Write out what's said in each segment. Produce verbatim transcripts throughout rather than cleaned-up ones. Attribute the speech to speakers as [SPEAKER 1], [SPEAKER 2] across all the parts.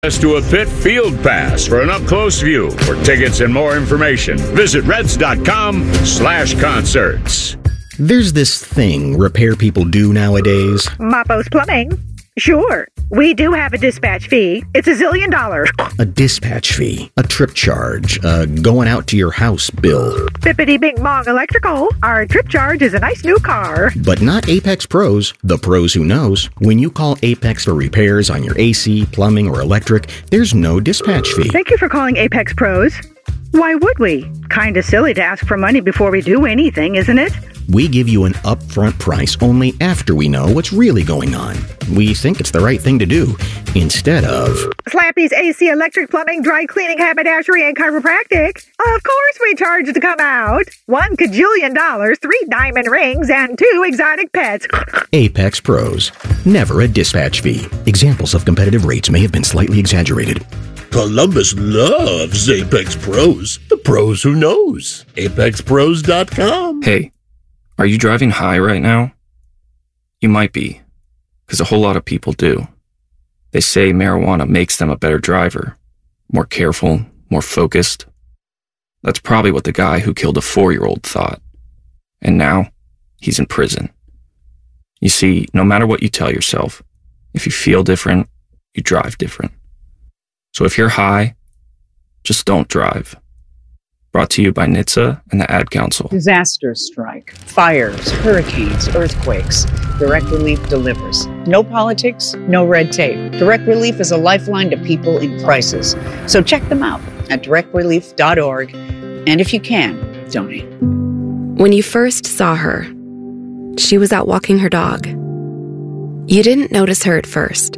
[SPEAKER 1] To a pit field pass for an up-close view. For tickets and more information, visit reds.com slash concerts.
[SPEAKER 2] There's this thing repair people do nowadays.
[SPEAKER 3] Mapo's Plumbing. Sure, we do have a dispatch fee. It's a zillion dollars.
[SPEAKER 2] A dispatch fee, a trip charge, a going out to your house bill.
[SPEAKER 3] Bippity Bing Bong Electrical. Our trip charge is a nice new car.
[SPEAKER 2] But not Apex Pros, the pros who knows. When you call Apex for repairs on your A C, plumbing, or electric, there's no dispatch fee.
[SPEAKER 3] Thank you for calling Apex Pros. Why would we? Kinda silly to ask for money before we do anything, isn't it?
[SPEAKER 2] We give you an upfront price only after we know what's really going on. We think it's the right thing to do, instead of...
[SPEAKER 3] Slappy's A C, electric, plumbing, dry cleaning, haberdashery, and chiropractic. Of course we charge to come out. One cajillion dollars, three diamond rings, and two exotic pets.
[SPEAKER 2] Apex Pros. Never a dispatch fee. Examples of competitive rates may have been slightly exaggerated.
[SPEAKER 4] Columbus loves Apex Pros. The pros who knows. apex pros dot com.
[SPEAKER 5] Hey, are you driving high right now? You might be, because a whole lot of people do. They say marijuana makes them a better driver, more careful, more focused. That's probably what the guy who killed a four-year-old thought. And now, he's in prison. You see, no matter what you tell yourself, if you feel different, you drive different. So if you're high, just don't drive. Brought to you by N H T S A and the Ad Council.
[SPEAKER 6] Disasters strike, fires, hurricanes, earthquakes. Direct Relief delivers. No politics, no red tape. Direct Relief is a lifeline to people in crisis. So check them out at direct relief dot org. And if you can, donate.
[SPEAKER 7] When you first saw her, she was out walking her dog. You didn't notice her at first.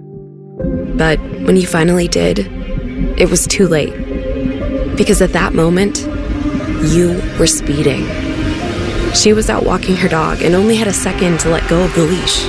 [SPEAKER 7] But when you finally did, it was too late. Because at that moment, you were speeding. She was out walking her dog and only had a second to let go of the leash.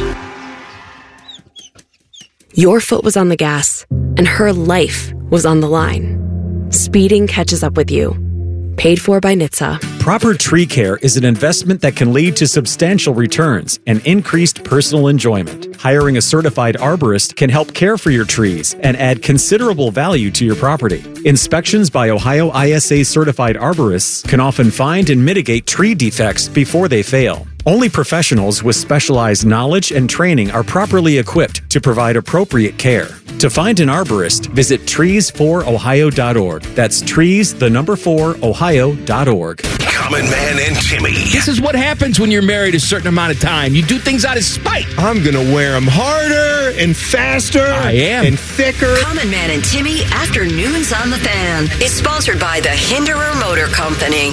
[SPEAKER 7] Your foot was on the gas, and her life was on the line. Speeding catches up with you. Paid for by N H T S A.
[SPEAKER 8] Proper tree care is an investment that can lead to substantial returns and increased personal enjoyment. Hiring a certified arborist can help care for your trees and add considerable value to your property. Inspections by Ohio I S A certified arborists can often find and mitigate tree defects before they fail. Only professionals with specialized knowledge and training are properly equipped to provide appropriate care. To find an arborist, visit trees for ohio dot org. That's trees, the number four, ohio dot org.
[SPEAKER 9] Common Man and Timmy.
[SPEAKER 10] This is what happens when you're married a certain amount of time. You do things out of spite.
[SPEAKER 9] I'm going to wear them harder and faster.
[SPEAKER 10] I am.
[SPEAKER 9] And thicker.
[SPEAKER 11] Common Man and Timmy, Afternoons on the Fan, is sponsored by the Hinderer Motor Company.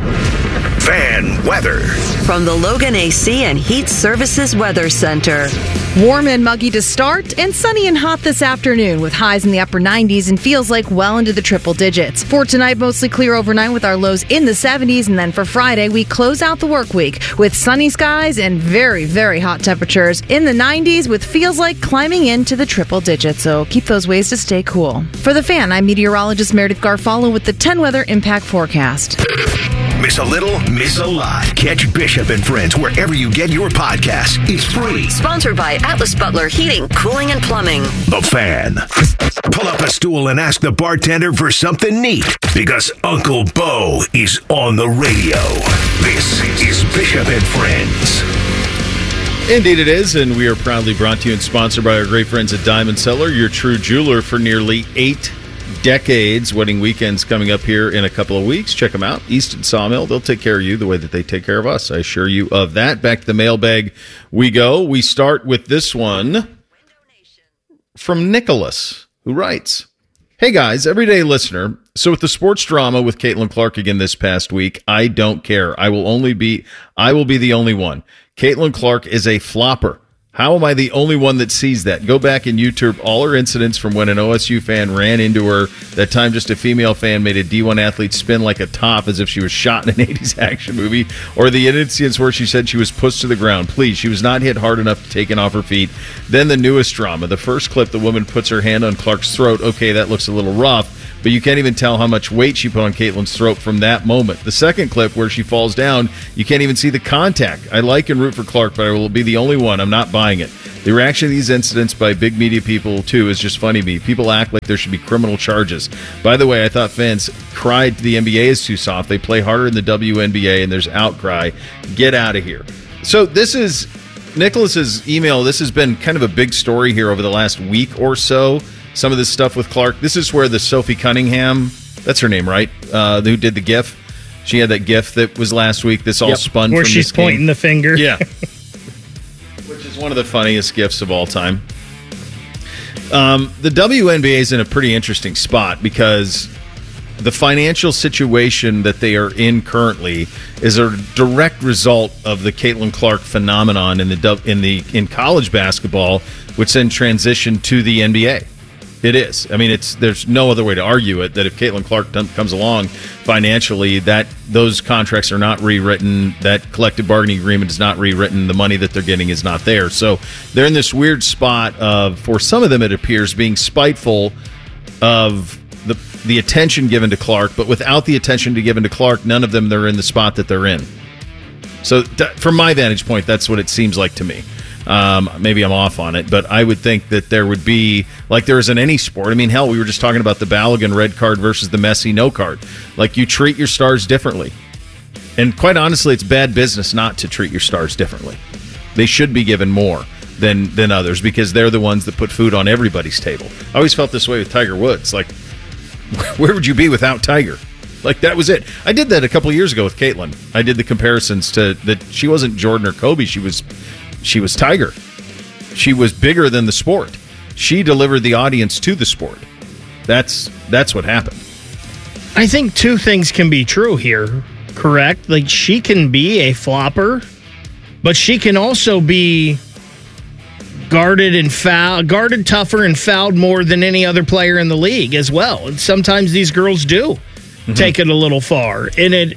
[SPEAKER 9] Fan weather.
[SPEAKER 11] From the Logan A C and Heat Services Weather Center.
[SPEAKER 12] Warm and muggy to start, and sunny and hot this afternoon with highs in the upper nineties and feels like well into the triple digits. For tonight, mostly clear overnight with our lows in the seventies, and then for Friday, we close out the work week with sunny skies and very, very hot temperatures in the nineties with feels like climbing into the triple digits, so keep those ways to stay cool. For The Fan, I'm meteorologist Meredith Garfalo with the ten Weather Impact Forecast.
[SPEAKER 9] Miss a little, miss a lot. Catch Bishop and Friends wherever you get your podcasts. It's free.
[SPEAKER 11] Sponsored by Atlas Butler Heating, Cooling, and Plumbing.
[SPEAKER 9] The Fan. Pull up a stool and ask the bartender for something neat, because Uncle Bo is on the radio. This is Bishop and Friends.
[SPEAKER 13] Indeed it is, and we are proudly brought to you and sponsored by our great friends at Diamond Cellar, your true jeweler for nearly eight decades. Wedding weekend's coming up here in a couple of weeks. Check them out. Easton Sawmill. They'll take care of you the way that they take care of us. I assure you of that. Back to the mailbag we go. We start with this one from Nicholas, who writes, "Hey guys, everyday listener. So with the sports drama with Caitlin Clark again this past week, I don't care. I will only be, I will be the only one. Caitlin Clark is a flopper. How am I the only one that sees that? Go back and YouTube all her incidents from when an O S U fan ran into her. That time just a female fan made a D one athlete spin like a top as if she was shot in an eighties action movie. Or the incidents where she said she was pushed to the ground. Please, she was not hit hard enough to take it off her feet. Then the newest drama. The first clip, the woman puts her hand on Clark's throat. Okay, that looks a little rough. But you can't even tell how much weight she put on Caitlin's throat from that moment. The second clip where she falls down, you can't even see the contact. I like and root for Clark, but I will be the only one. I'm not buying it. The reaction to these incidents by big media people, too, is just funny to me. People act like there should be criminal charges. By the way, I thought fans cried the N B A is too soft. They play harder in the W N B A, and there's outcry. Get out of here. So this is Nicholas's email. This has been kind of a big story here over the last week or so. Some of this stuff with Clark. This is where the Sophie Cunningham, that's her name, right? Uh, who did the GIF? She had that GIF that was last week. This all
[SPEAKER 14] yep.
[SPEAKER 13] spun
[SPEAKER 14] where
[SPEAKER 13] from
[SPEAKER 14] she's
[SPEAKER 13] this game.
[SPEAKER 14] pointing the finger.
[SPEAKER 13] Yeah. Which is one of the funniest GIFs of all time. Um, the W N B A is in a pretty interesting spot because the financial situation that they are in currently is a direct result of the Caitlin Clark phenomenon in the in the in college basketball, which then transitioned to the N B A. It is. I mean, it's there's no other way to argue it that if Caitlin Clark t- comes along financially, that those contracts are not rewritten, that collective bargaining agreement is not rewritten, the money that they're getting is not there. So they're in this weird spot of, for some of them, it appears, being spiteful of the the attention given to Clark, but without the attention to given to Clark, none of them they're in the spot that they're in. So th- from my vantage point, that's what it seems like to me. Um, maybe I'm off on it, but I would think that there would be, like there is in any sport. I mean, hell, we were just talking about the Balogun red card versus the Messi no card. Like, you treat your stars differently. And quite honestly, it's bad business not to treat your stars differently. They should be given more than than others because they're the ones that put food on everybody's table. I always felt this way with Tiger Woods. Like, where would you be without Tiger? Like, that was it. I did that a couple of years ago with Caitlin. I did the comparisons to that she wasn't Jordan or Kobe. She was she was Tiger. She was bigger than the sport. She delivered the audience to the sport. That's that's what happened.
[SPEAKER 14] I think two things can be true here, correct? Like, she can be a flopper, but she can also be guarded and foul, guarded tougher and fouled more than any other player in the league as well. And sometimes these girls do mm-hmm. take it a little far. And it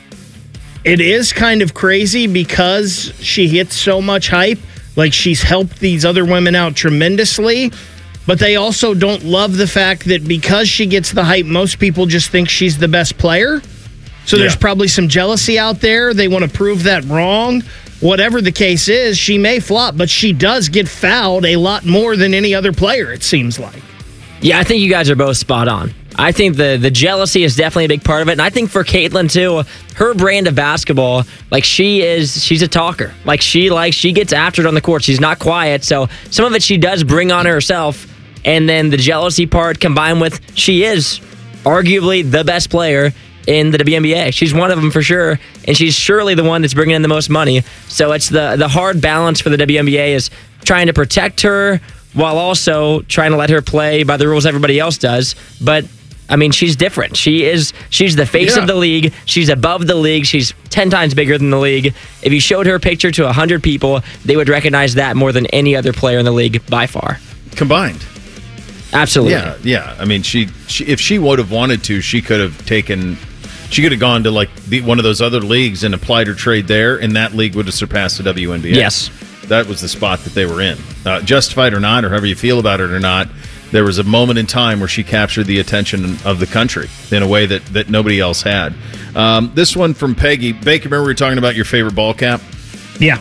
[SPEAKER 14] it is kind of crazy because she hits so much hype. Like, she's helped these other women out tremendously, but they also don't love the fact that because she gets the hype, most people just think she's the best player. So yeah. There's probably some jealousy out there. They want to prove that wrong. Whatever the case is, she may flop, but she does get fouled a lot more than any other player, it seems like.
[SPEAKER 15] Yeah, I think you guys are both spot on. I think the the jealousy is definitely a big part of it. And I think for Caitlin, too, her brand of basketball, like, she is, she's a talker. Like, she like she gets after it on the court. She's not quiet. So some of it she does bring on herself. And then the jealousy part combined with she is arguably the best player in the W N B A. She's one of them for sure, and she's surely the one that's bringing in the most money. So it's the the hard balance for the W N B A is trying to protect her while also trying to let her play by the rules everybody else does. But I mean, she's different. She is she's the face yeah. of the league. She's above the league. She's ten times bigger than the league. If you showed her picture to one hundred people, they would recognize that more than any other player in the league by far.
[SPEAKER 13] Combined.
[SPEAKER 15] Absolutely.
[SPEAKER 13] Yeah, yeah. I mean, she, she if she would have wanted to, she could have taken, she could have gone to like the, one of those other leagues and applied her trade there, and that league would have surpassed the W N B A.
[SPEAKER 15] Yes.
[SPEAKER 13] That was the spot that they were in. Uh, justified or not, or however you feel about it or not, there was a moment in time where she captured the attention of the country in a way that, that nobody else had. Um, this one from Peggy. Baker, remember we were talking about your favorite ball cap?
[SPEAKER 14] Yeah.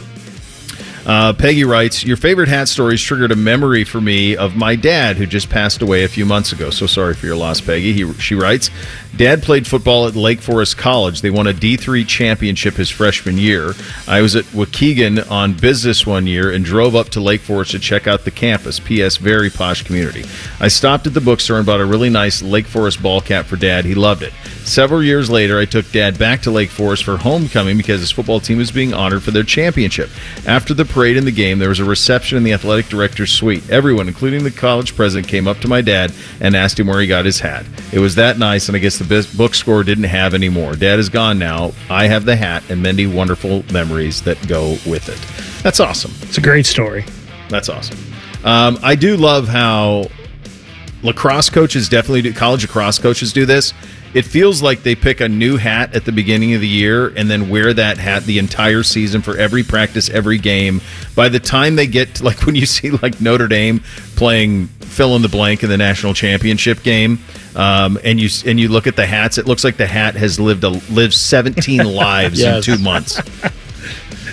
[SPEAKER 13] Uh, Peggy writes, your favorite hat stories triggered a memory for me of my dad who just passed away a few months ago. So sorry for your loss, Peggy. He, she writes, Dad played football at Lake Forest College. They won a D three championship his freshman year. I was at Waukegan on business one year and drove up to Lake Forest to check out the campus. P S. Very posh community. I stopped at the bookstore and bought a really nice Lake Forest ball cap for Dad. He loved it. Several years later, I took Dad back to Lake Forest for homecoming because his football team was being honored for their championship. After the parade and the game, there was a reception in the athletic director's suite. Everyone, including the college president, came up to my dad and asked him where he got his hat. It was that nice, and I guess the bookstore didn't have any more. Dad is gone now. I have the hat and many wonderful memories that go with it. That's awesome.
[SPEAKER 14] It's a great story.
[SPEAKER 13] That's awesome. Um, I do love how lacrosse coaches definitely do, college lacrosse coaches do this. It feels like they pick a new hat at the beginning of the year and then wear that hat the entire season for every practice, every game. By the time they get to, like when you see like Notre Dame playing fill in the blank in the national championship game, um, and you and you look at the hats, it looks like the hat has lived a lived seventeen lives
[SPEAKER 14] yes.
[SPEAKER 13] in two months.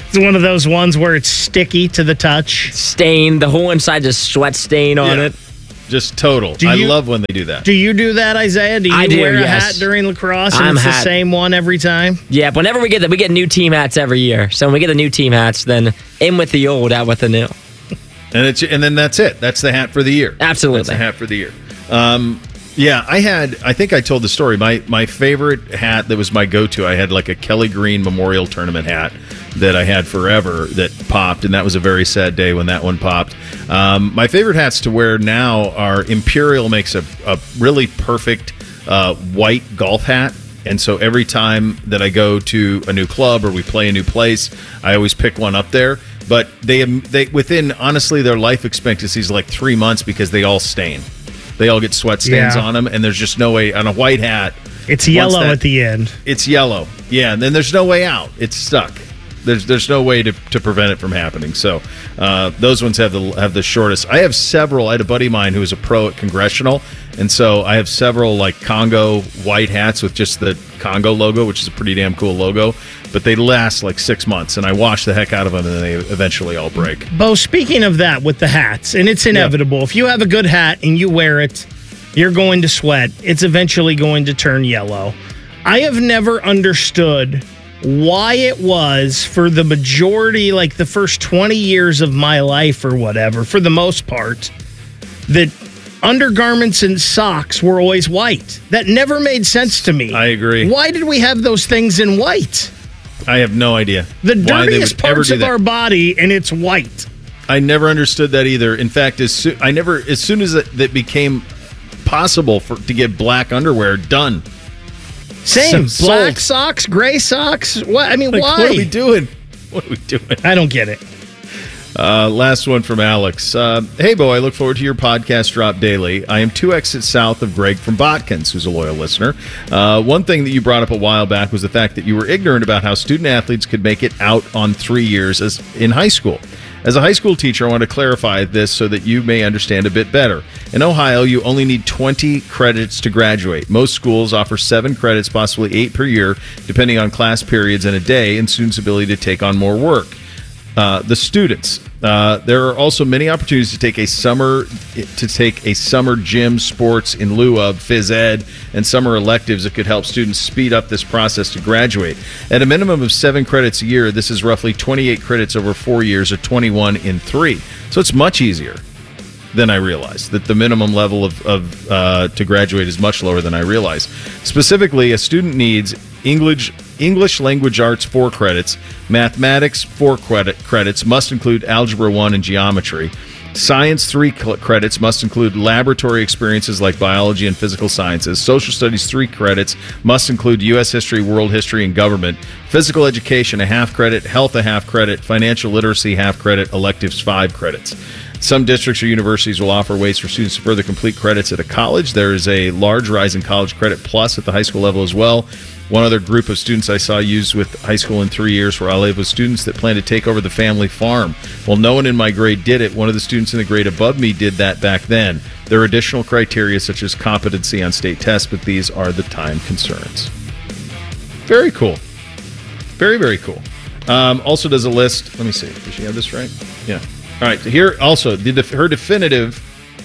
[SPEAKER 14] It's one of those ones where it's sticky to the touch.
[SPEAKER 15] Stain. The whole inside just sweat stain on
[SPEAKER 13] Yeah.
[SPEAKER 15] it.
[SPEAKER 13] Just total.
[SPEAKER 14] Do
[SPEAKER 13] I
[SPEAKER 14] you-
[SPEAKER 13] love when they do that.
[SPEAKER 14] Do you do that, Isaiah? Do you
[SPEAKER 15] I do,
[SPEAKER 14] wear a
[SPEAKER 15] yes.
[SPEAKER 14] hat during lacrosse and
[SPEAKER 15] I'm
[SPEAKER 14] it's
[SPEAKER 15] hat.
[SPEAKER 14] the same one every time?
[SPEAKER 15] Yeah, whenever we get the, we get new team hats every year. So when we get the new team hats, then in with the old, out with the new.
[SPEAKER 13] And it's and then that's it. That's the hat for the year.
[SPEAKER 15] Absolutely.
[SPEAKER 13] That's the hat for the year. Um, yeah, I had, I think I told the story. My my favorite hat that was my go-to, I had like a Kelly Green Memorial Tournament hat that I had forever that popped, and that was a very sad day when that one popped. Um, my favorite hats to wear now are Imperial makes a, a really perfect uh, white golf hat. And so every time that I go to a new club or we play a new place, I always pick one up there. But they they within, honestly, their life expectancy is like three months because they all stain. They all get sweat stains
[SPEAKER 14] Yeah.
[SPEAKER 13] on them, and there's just no way on a white hat.
[SPEAKER 14] It's
[SPEAKER 13] once
[SPEAKER 14] yellow
[SPEAKER 13] that-
[SPEAKER 14] at the end.
[SPEAKER 13] It's yellow, yeah, and then there's no way out. It's stuck. There's there's no way to, to prevent it from happening. So uh, those ones have the have the shortest. I have several. I had a buddy of mine who was a pro at Congressional, and so I have several like Congo white hats with just the Congo logo, which is a pretty damn cool logo. But they last like six months, and I wash the heck out of them, and then they eventually all break.
[SPEAKER 14] Bo, speaking of that with the hats, and it's inevitable. If you have a good hat and you wear it, you're going to sweat. It's eventually going to turn yellow. I have never understood why it was for the majority, like the first twenty years of my life or whatever, for the most part, that undergarments and socks were always white. That never made sense to me.
[SPEAKER 13] I agree.
[SPEAKER 14] Why did we have those things in white?
[SPEAKER 13] I have no idea.
[SPEAKER 14] The
[SPEAKER 13] why they
[SPEAKER 14] dirtiest
[SPEAKER 13] would ever
[SPEAKER 14] parts
[SPEAKER 13] do
[SPEAKER 14] of
[SPEAKER 13] that.
[SPEAKER 14] our body, and it's white.
[SPEAKER 13] I never understood that either. In fact, as soo- I never, as soon as it, that became possible for to get black underwear done.
[SPEAKER 14] Same.
[SPEAKER 13] So-
[SPEAKER 14] Black
[SPEAKER 13] sold.
[SPEAKER 14] socks, gray socks. What? I mean,
[SPEAKER 13] Like,
[SPEAKER 14] why?
[SPEAKER 13] what are we doing? What are we doing?
[SPEAKER 14] I don't get it.
[SPEAKER 13] Uh, last one from Alex. Uh, hey, Bo, I look forward to your podcast drop daily. I am two exits south of Greg from Botkins, who's a loyal listener. Uh, one thing that you brought up a while back was the fact that you were ignorant about how student athletes could make it out on three years as in high school. As a high school teacher, I want to clarify this so that you may understand a bit better. In Ohio, you only need twenty credits to graduate. Most schools offer seven credits, possibly eight per year, depending on class periods and a day, and students' ability to take on more work. Uh, the students. Uh, there are also many opportunities to take a summer to take a summer gym sports in lieu of phys ed and summer electives that could help students speed up this process to graduate. At a minimum of seven credits a year, this is roughly twenty-eight credits over four years, or twenty-one in three. So it's much easier than I realized. That the minimum level of, of uh, to graduate is much lower than I realized. Specifically, a student needs English English language arts four credits, mathematics four credit credits, must include algebra one and geometry. Science three cl- credits, must include laboratory experiences like biology and physical sciences. Social studies three credits, must include U S history, world history, and government. Physical education a half credit, health a half credit, financial literacy half credit, electives five credits. Some districts or universities will offer ways for students to further complete credits at a college. There is a large rise in College Credit Plus at the high school level as well. One other group of students I saw use with high school in three years were Alevo students that plan to take over the family farm. Well, no one in my grade did it. One of the students in the grade above me did that back then. There are additional criteria such as competency on state tests, but these are the time concerns. Very cool. Very, very cool. Um, also does a list. Let me see. Does she have this right? Yeah. All right. Here also, the, def- her definitive.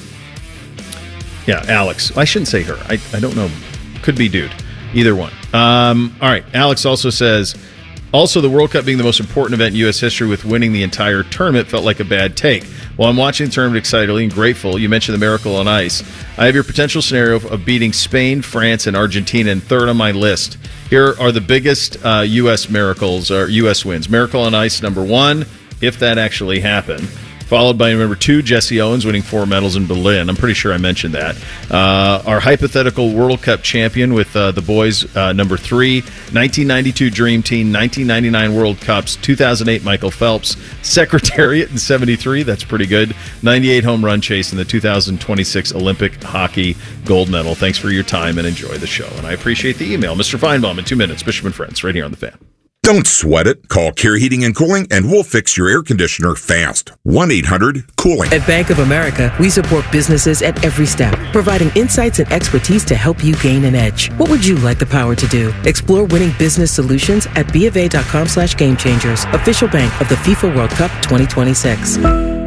[SPEAKER 13] Yeah, Alex. I shouldn't say her. I, I don't know. Could be dude. Either one. Um, all right. Alex also says, also the World Cup being the most important event in U S history with winning the entire tournament felt like a bad take. While I'm watching the tournament excitedly and grateful, you mentioned the Miracle on Ice. I have your potential scenario of beating Spain, France, and Argentina, and third on my list. Here are the biggest uh, U S miracles, or U S wins. Miracle on Ice, number one, if that actually happened. Followed by number two, Jesse Owens winning four medals in Berlin. I'm pretty sure I mentioned that. Uh, our hypothetical World Cup champion with uh, the boys, uh, number three, nineteen ninety-two Dream Team, nineteen ninety-nine World Cups, two thousand eight Michael Phelps, Secretariat in seventy-three, that's pretty good, ninety-eight home run chase, and the two thousand twenty-six Olympic hockey gold medal. Thanks for your time and enjoy the show. And I appreciate the email. Mister Feinbaum in two minutes, Bishop and Friends, right here on The Fan.
[SPEAKER 16] Don't sweat it. Call Care Heating and Cooling and we'll fix your air conditioner fast. one eight hundred cooling.
[SPEAKER 17] At Bank of America, we support businesses at every step, providing insights and expertise to help you gain an edge. What would you like the power to do? Explore winning business solutions at bofa.com slash game changers. Official bank of the FIFA World Cup twenty twenty-six.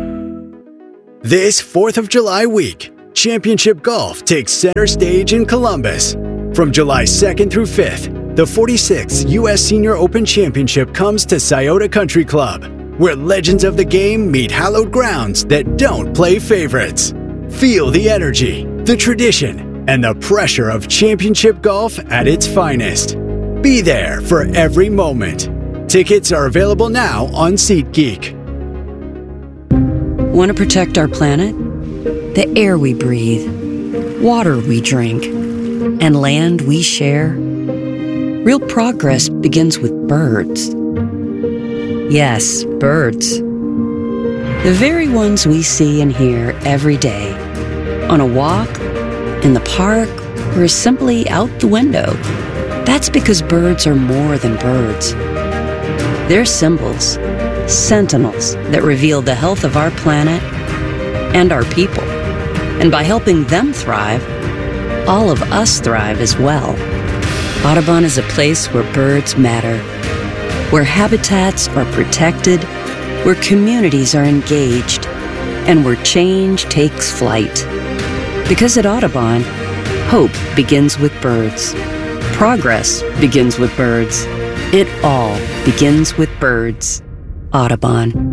[SPEAKER 18] This fourth of July week, Championship Golf takes center stage in Columbus. From July second through fifth, the forty-sixth U S Senior Open Championship comes to Scioto Country Club, where legends of the game meet hallowed grounds that don't play favorites. Feel the energy, the tradition, and the pressure of championship golf at its finest. Be there for every moment. Tickets are available now on SeatGeek.
[SPEAKER 19] Want to protect our planet? The air we breathe, water we drink, and land we share? Real progress begins with birds. Yes, birds. The very ones we see and hear every day. On a walk, in the park, or simply out the window. That's because birds are more than birds. They're symbols, sentinels that reveal the health of our planet and our people. And by helping them thrive, all of us thrive as well. Audubon is a place where birds matter, where habitats are protected, where communities are engaged, and where change takes flight. Because at Audubon, hope begins with birds. Progress begins with birds. It all begins with birds. Audubon.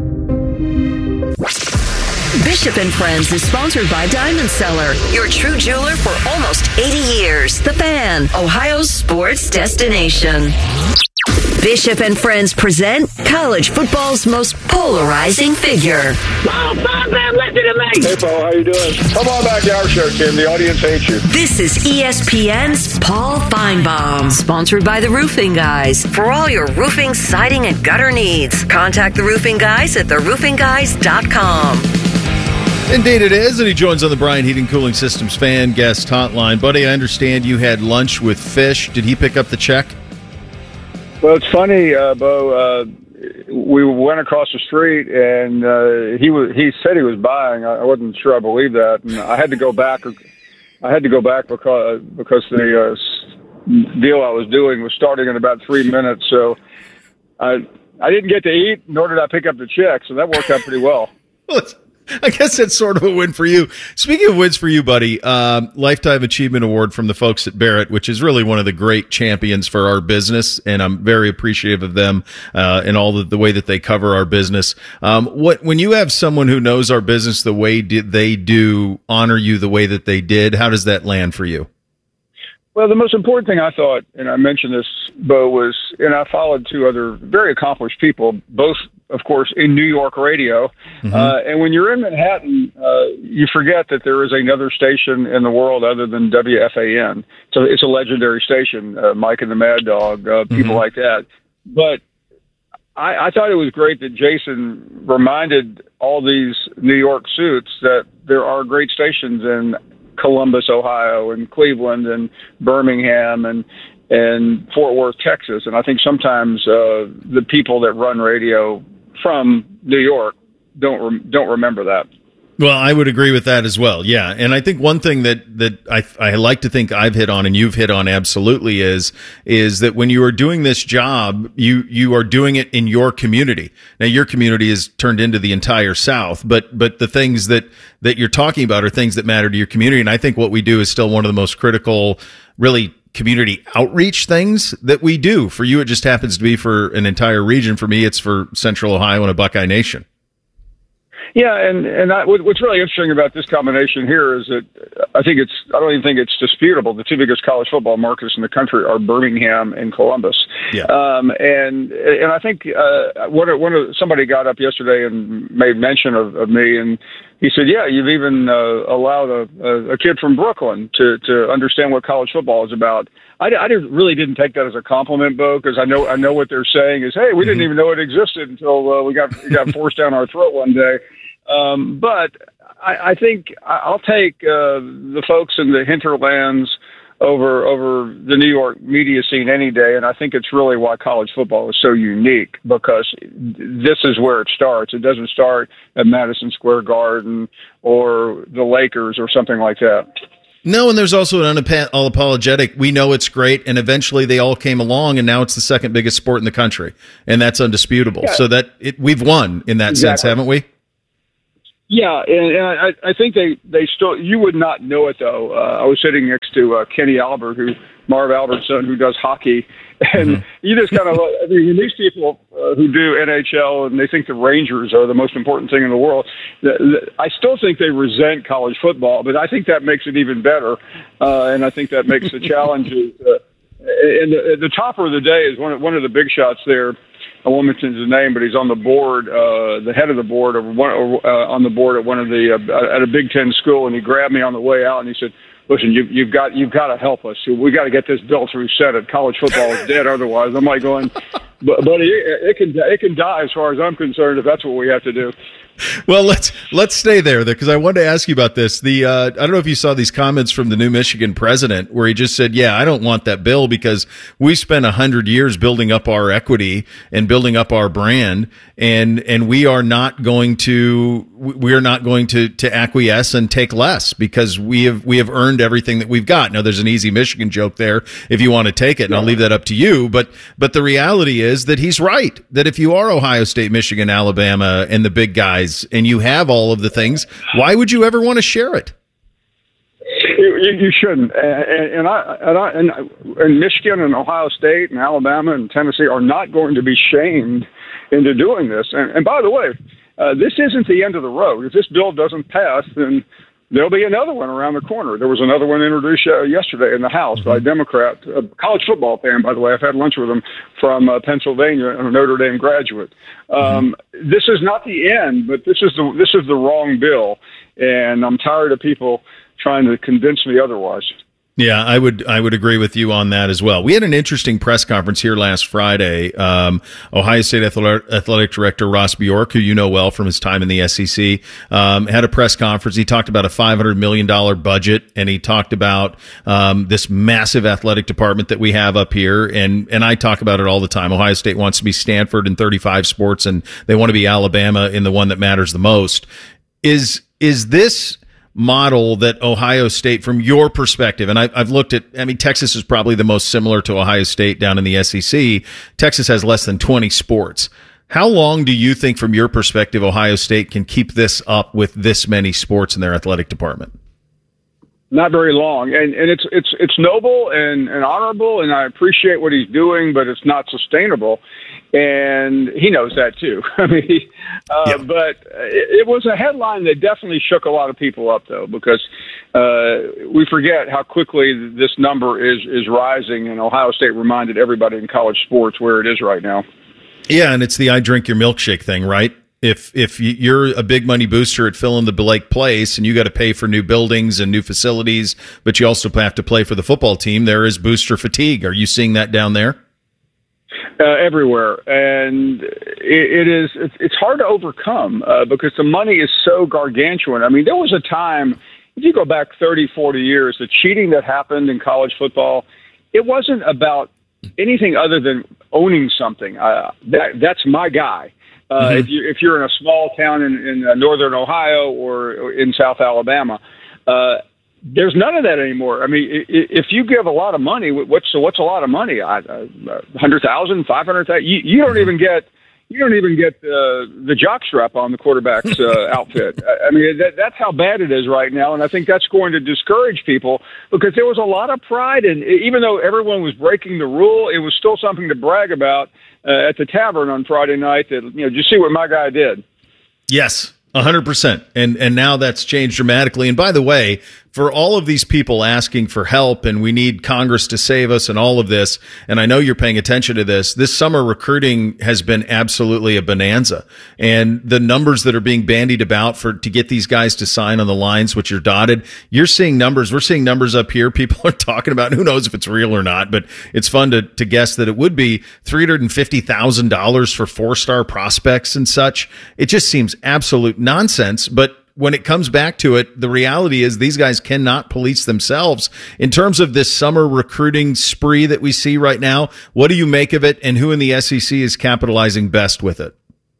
[SPEAKER 11] Bishop and Friends is sponsored by Diamond Seller, your true jeweler for almost eighty years. The Fan, Ohio's sports destination. Bishop and Friends present college football's most polarizing figure.
[SPEAKER 20] Oh, Bob, man, listen to me. Hey, Paul, how you doing? Come on back to our show, Tim. The audience hates you.
[SPEAKER 11] This is E S P N's Paul Feinbaum, sponsored by the Roofing Guys. For all your roofing, siding, and gutter needs, contact the Roofing Guys at the roofing guys dot com.
[SPEAKER 13] Indeed it is, and he joins on the Brian Heating Cooling Systems fan guest hotline. Buddy, I understand you had lunch with Fish. Did he pick up the check?
[SPEAKER 20] Well, it's funny, uh, Bo. Uh, we went across the street, and uh, he was. He said he was buying. I wasn't sure I believed that, and I had to go back. I had to go back because because the uh, deal I was doing was starting in about three minutes. So I I didn't get to eat, nor did I pick up the check. So that worked out pretty well.
[SPEAKER 13] I guess that's sort of a win for you. Speaking of wins for you, buddy, um, Lifetime Achievement Award from the folks at Barrett, which is really one of the great champions for our business, and I'm very appreciative of them uh, and all the, the way that they cover our business. Um, what when you have someone who knows our business the way did they do honor you the way that they did, how does that land for you?
[SPEAKER 20] Well, the most important thing I thought, and I mentioned this, Bo, was, and I followed two other very accomplished people, both, of course, in New York radio. Mm-hmm. Uh, and when you're in Manhattan, uh, you forget that there is another station in the world other than W F A N. So it's a legendary station, uh, Mike and the Mad Dog, uh, people mm-hmm. like that. But I, I thought it was great that Jason reminded all these New York suits that there are great stations in Columbus, Ohio, and Cleveland, and Birmingham, and and Fort Worth, Texas. And I think sometimes uh, the people that run radio from New York don't rem- don't remember that.
[SPEAKER 13] Well, I would agree with that as well. Yeah. And I think one thing that, that I, I like to think I've hit on and you've hit on absolutely is, is that when you are doing this job, you, you are doing it in your community. Now, your community is turned into the entire South, but, but the things that, that you're talking about are things that matter to your community. And I think what we do is still one of the most critical, really community outreach things that we do. For you, it just happens to be for an entire region. For me, it's for Central Ohio and a Buckeye Nation.
[SPEAKER 20] Yeah, and and I, what's really interesting about this combination here is that I think it's I don't even think it's disputable. The two biggest college football markets in the country are Birmingham and Columbus. Yeah. Um, and and I think uh, one of, one of somebody got up yesterday and made mention of, of me, and he said, "Yeah, you've even uh, allowed a, a, a kid from Brooklyn to to understand what college football is about." I, I didn't, really didn't take that as a compliment, Bo, because I know I know what they're saying is, "Hey, we mm-hmm. didn't even know it existed until uh, we got we got forced down our throat one day." Um, but I, I think I'll take uh, the folks in the hinterlands over over the New York media scene any day, and I think it's really why college football is so unique, because this is where it starts. It doesn't start at Madison Square Garden or the Lakers or something like that.
[SPEAKER 13] No, and there's also an unapologetic, we know it's great, and eventually they all came along, and now it's the second biggest sport in the country, and that's undisputable.
[SPEAKER 20] Yeah.
[SPEAKER 13] So that it, we've won in that
[SPEAKER 20] Exactly.
[SPEAKER 13] sense, haven't we?
[SPEAKER 20] Yeah, and, and I, I think they, they still, you would not know it, though. Uh, I was sitting next to uh, Kenny Albert, who Marv Albert's son, who does hockey, and mm-hmm. you just kind of, I mean, these people uh, who do N H L and they think the Rangers are the most important thing in the world, the, the, I still think they resent college football, but I think that makes it even better, uh, and I think that makes the challenges. Uh, and the, the topper of the day is one of, one of the big shots there. I won't mention his name, but he's on the board, uh, the head of the board, of one, uh, on the board at one of the uh, at a Big Ten school, and he grabbed me on the way out and he said, "Listen, you, you've got you've got to help us. We got to get this bill through Senate. College football is dead otherwise." I'm like going, "But buddy, it, it can it can die as far as I'm concerned if that's what we have to do."
[SPEAKER 13] Well, let's let's stay there because I wanted to ask you about this. The uh, I don't know if you saw these comments from the new Michigan president where he just said, "Yeah, I don't want that bill because we spent a hundred years building up our equity and building up our brand, and and we are not going to we are not going to to acquiesce and take less because we have we have earned everything that we've got." Now, there's an easy Michigan joke there if you want to take it, and I'll leave that up to you. But but the reality is that he's right. That if you are Ohio State, Michigan, Alabama, and the big guys, and you have all of the things, why would you ever want to share it?
[SPEAKER 20] You, you, you shouldn't. And, and I and I and, and Michigan and Ohio State and Alabama and Tennessee are not going to be shamed into doing this. And, and by the way, uh, this isn't the end of the road. If this bill doesn't pass, then there'll be another one around the corner. There was another one introduced uh, yesterday in the House by a Democrat, a college football fan, by the way. I've had lunch with him from uh, Pennsylvania, a Notre Dame graduate. Um, mm-hmm. This is not the end, but this is the this is the wrong bill, and I'm tired of people trying to convince me otherwise.
[SPEAKER 13] Yeah, I would I would agree with you on that as well. We had an interesting press conference here last Friday. Um, Ohio State Athletic, Athletic Director Ross Bjork, who you know well from his time in the S E C, um, had a press conference. He talked about a five hundred million dollars budget, and he talked about um, this massive athletic department that we have up here. And and I talk about it all the time. Ohio State wants to be Stanford in thirty-five sports, and they want to be Alabama in the one that matters the most. Is is this model that Ohio State, from your perspective, and I, I've looked at, I mean, Texas is probably the most similar to Ohio State down in the S E C. Texas has less than twenty sports. How long do you think, from your perspective, Ohio State can keep this up with this many sports in their athletic department?
[SPEAKER 20] Not very long, and and it's it's it's noble and, and honorable, and I appreciate what he's doing, but it's not sustainable, and he knows that too. I mean, uh, yeah. but it, it was a headline that definitely shook a lot of people up, though, because uh, we forget how quickly this number is is rising, and Ohio State reminded everybody in college sports where it is right now.
[SPEAKER 13] Yeah, and it's the I drink your milkshake thing, right? If if you're a big money booster at Fill in the Blank Place and you got to pay for new buildings and new facilities, but you also have to play for the football team, there is booster fatigue. Are you seeing that down there?
[SPEAKER 20] Uh, everywhere, and it, it is it's, it's hard to overcome uh, because the money is so gargantuan. I mean, there was a time, if you go back thirty, forty years, the cheating that happened in college football, it wasn't about anything other than owning something. Uh, that that's my guy. Uh, mm-hmm. If you if you're in a small town in, in uh, northern Ohio or, or in South Alabama, uh, there's none of that anymore. I mean, if you give a lot of money, what's so what's a lot of money? Uh, hundred thousand, five hundred thousand. You, you don't even get you don't even get uh, the jockstrap on the quarterback's uh, outfit. I mean, that, that's how bad it is right now, and I think that's going to discourage people because there was a lot of pride, and even though everyone was breaking the rule, it was still something to brag about uh, at the tavern on Friday night. That, you know, did you see what my guy did?
[SPEAKER 13] Yes, a hundred percent, and and now that's changed dramatically. And by the way, for all of these people asking for help and we need Congress to save us and all of this, and I know you're paying attention to this, this summer recruiting has been absolutely a bonanza. And the numbers that are being bandied about for to get these guys to sign on the lines, which are dotted, you're seeing numbers. We're seeing numbers up here. People are talking about, who knows if it's real or not, but it's fun to, to guess that it would be three hundred fifty thousand dollars for four-star prospects and such. It just seems absolute nonsense, but when it comes back to it, the reality is these guys cannot police themselves. In terms of this summer recruiting spree that we see right now, what do you make of it, and who in the S E C is capitalizing best with it?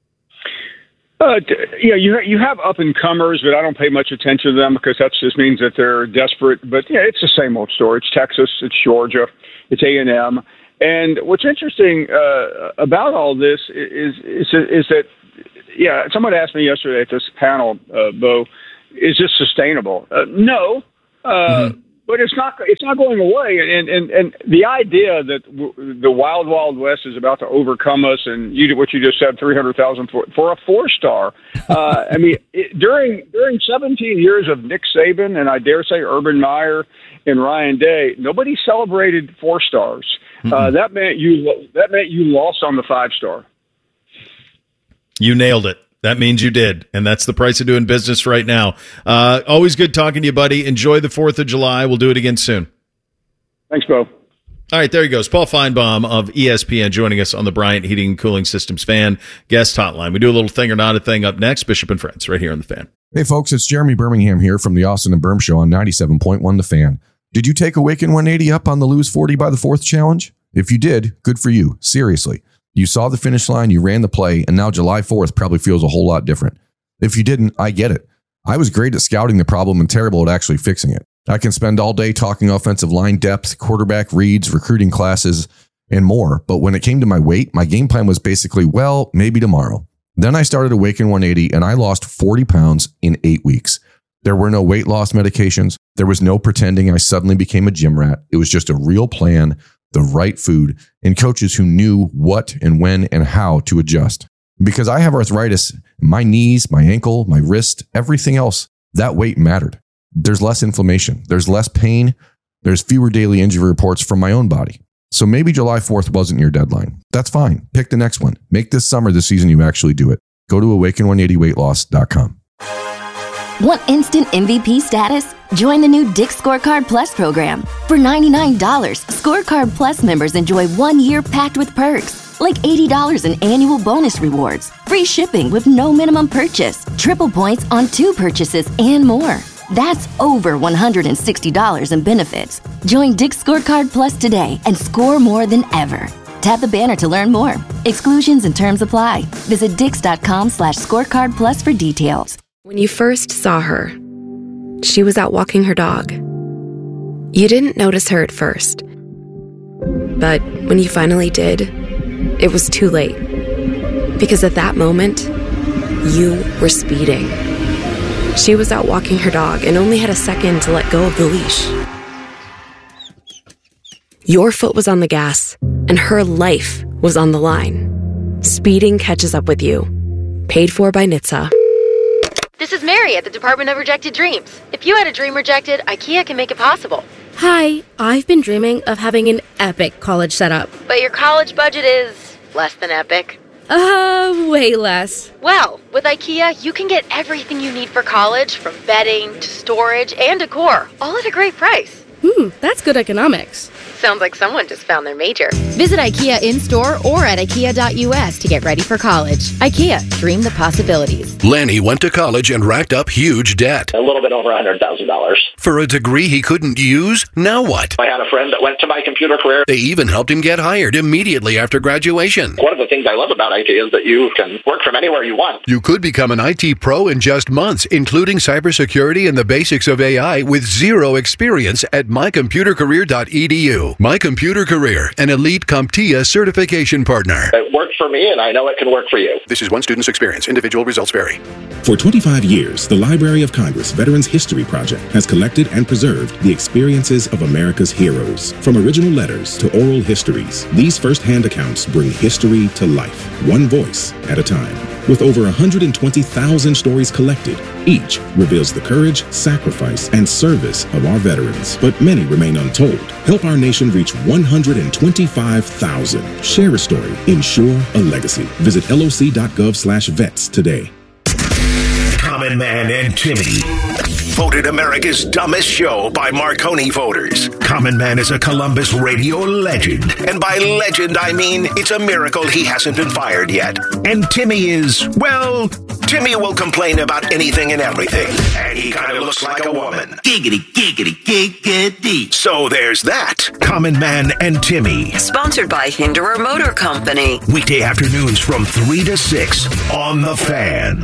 [SPEAKER 20] Uh, yeah, you you have up and comers, but I don't pay much attention to them because that just means that they're desperate. But yeah, it's the same old story. It's Texas, it's Georgia, it's A and M. And what's interesting uh, about all this is, is is that yeah, someone asked me yesterday at this panel, uh, Bo, is this sustainable? Uh, no. Uh, mm-hmm. But it's not. It's not going away, and and and the idea that w- the Wild Wild West is about to overcome us, and you what you just said, three hundred thousand for for a four star. Uh, I mean, it, during during seventeen years of Nick Saban, and I dare say Urban Meyer and Ryan Day, nobody celebrated four stars. Mm-hmm. Uh, that meant you that meant you lost on the five star.
[SPEAKER 13] You nailed it. That means you did, and that's the price of doing business right now. Uh, always good talking to you, buddy. Enjoy the fourth of July. We'll do it again soon.
[SPEAKER 20] Thanks, Bo.
[SPEAKER 13] All right, there he goes. Paul Feinbaum of E S P N joining us on the Bryant Heating and Cooling Systems Fan Guest Hotline. We do a little thing or not a thing up next. Bishop and Friends right here on the Fan.
[SPEAKER 21] Hey, folks, it's Jeremy Birmingham here from the Austin and Berm Show on ninety-seven point one The Fan. Did you take Awaken one eighty up on the Lose forty by the fourth challenge? If you did, good for you. Seriously. You saw the finish line, you ran the play, and now July fourth probably feels a whole lot different. If you didn't, I get it. I was great at scouting the problem and terrible at actually fixing it. I can spend all day talking offensive line depth, quarterback reads, recruiting classes, and more. But when it came to my weight, my game plan was basically, well, maybe tomorrow. Then I started Awaken one eighty, and I lost forty pounds in eight weeks. There were no weight loss medications. There was no pretending I suddenly became a gym rat. It was just a real plan, the right food, and coaches who knew what and when and how to adjust. Because I have arthritis, my knees, my ankle, my wrist, everything else, that weight mattered. There's less inflammation. There's less pain. There's fewer daily injury reports from my own body. So maybe July fourth wasn't your deadline. That's fine. Pick the next one. Make this summer the season you actually do it. Go to awaken one eighty weight loss dot com.
[SPEAKER 22] Want instant M V P status? Join the new Dick's Scorecard Plus program. For ninety-nine dollars, Scorecard Plus members enjoy one year packed with perks, like eighty dollars in annual bonus rewards, free shipping with no minimum purchase, triple points on two purchases, and more. That's over one hundred sixty dollars in benefits. Join Dick's Scorecard Plus today and score more than ever. Tap the banner to learn more. Exclusions and terms apply. Visit dix.com slash scorecard plus for details.
[SPEAKER 7] When you first saw her, she was out walking her dog. You didn't notice her at first. But when you finally did, it was too late. Because at that moment, you were speeding. She was out walking her dog and only had a second to let go of the leash. Your foot was on the gas, and her life was on the line. Speeding catches up with you. Paid for by N H T S A.
[SPEAKER 23] This is Mary at the Department of Rejected Dreams. If you had a dream rejected, IKEA can make it possible.
[SPEAKER 24] Hi, I've been dreaming of having an epic college setup.
[SPEAKER 23] But your college budget is less than epic.
[SPEAKER 24] Uh, way less.
[SPEAKER 23] Well, with IKEA, you can get everything you need for college, from bedding to storage and decor, all at a great price.
[SPEAKER 24] Hmm, that's good economics.
[SPEAKER 23] Sounds like someone just found their major.
[SPEAKER 25] Visit IKEA in-store or at ikea dot u s to get ready for college. IKEA, dream the possibilities.
[SPEAKER 26] Lanny went to college and racked up huge debt.
[SPEAKER 27] A little bit over one hundred thousand dollars.
[SPEAKER 26] For a degree he couldn't use? Now what?
[SPEAKER 27] I had a friend that went to My Computer Career.
[SPEAKER 26] They even helped him get hired immediately after graduation.
[SPEAKER 27] One of the things I love about I T is that you can work from anywhere you want.
[SPEAKER 26] You could become an I T pro in just months, including cybersecurity and the basics of A I with zero experience at my computer career dot e d u. My Computer Career, an elite CompTIA certification partner.
[SPEAKER 27] It worked for me, and I know it can work for you.
[SPEAKER 26] This is one student's experience. Individual results vary.
[SPEAKER 28] For twenty-five years, the Library of Congress Veterans History Project has collected and preserved the experiences of America's heroes. From original letters to oral histories, these first-hand accounts bring history to life, one voice at a time. With over one hundred twenty thousand stories collected, each reveals the courage, sacrifice, and service of our veterans. But many remain untold. Help our nation reach one hundred twenty-five thousand. Share a story. Ensure a legacy. Visit L O C dot gov slash vets today.
[SPEAKER 9] Common Man and Timmy. Voted America's dumbest show by Marconi voters. Common Man is a Columbus radio legend. And by legend, I mean it's a miracle he hasn't been fired yet. And Timmy is, well, Timmy will complain about anything and everything, and he kind of looks like a woman. Giggity, giggity, giggity. So there's that. Common Man and Timmy.
[SPEAKER 11] Sponsored by Hinderer Motor Company.
[SPEAKER 9] Weekday afternoons from three to six on The Fan.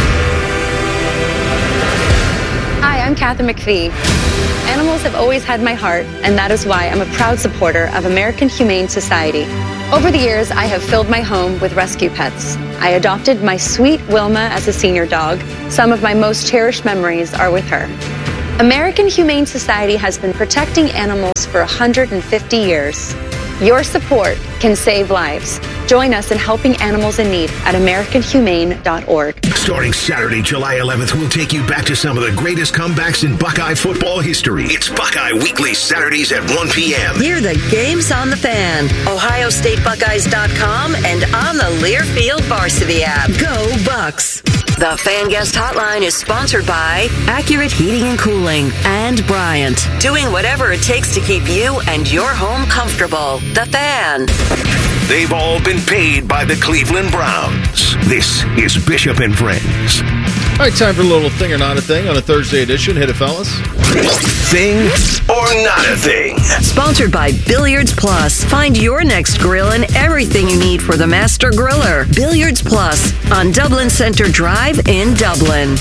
[SPEAKER 1] Hi, I'm Kathy McPhee. Animals have always had my heart, and that is why I'm a proud supporter of American Humane Society. Over the years, I have filled my home with rescue pets. I adopted my sweet Wilma as a senior dog. Some of my most cherished memories are with her. American Humane Society has been protecting animals for one hundred fifty years. Your support can save lives. Join us in helping animals in need at american humane dot org.
[SPEAKER 9] Starting Saturday, July eleventh, we'll take you back to some of the greatest comebacks in Buckeye football history. It's Buckeye Weekly Saturdays at one p.m.
[SPEAKER 11] Hear the games on The Fan, ohio state buckeyes dot com, and on the Learfield Varsity app. Go Bucks! The Fan Guest Hotline is sponsored by Accurate Heating and Cooling and Bryant, doing whatever it takes to keep you and your home comfortable. The Fan.
[SPEAKER 9] They've all been paid by the Cleveland Browns. This is Bishop and Friends.
[SPEAKER 13] All right, time for a little thing or not a thing on a Thursday edition. Hit it, fellas.
[SPEAKER 9] Thing or not a thing.
[SPEAKER 11] Sponsored by Billiards Plus. Find your next grill and everything you need for the Master Griller. Billiards Plus on Dublin Center Drive in Dublin.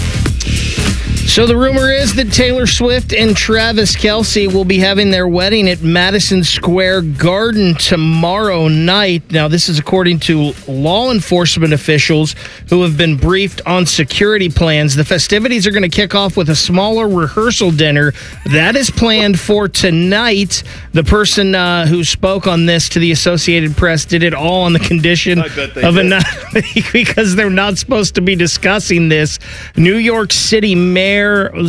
[SPEAKER 14] So the rumor is that Taylor Swift and Travis Kelce will be having their wedding at Madison Square Garden tomorrow night. Now, this is according to law enforcement officials who have been briefed on security plans. The festivities are going to kick off with a smaller rehearsal dinner. That is planned for tonight. The person uh, who spoke on this to the Associated Press did it all on the condition of a because they're not supposed to be discussing this. New York City Mayor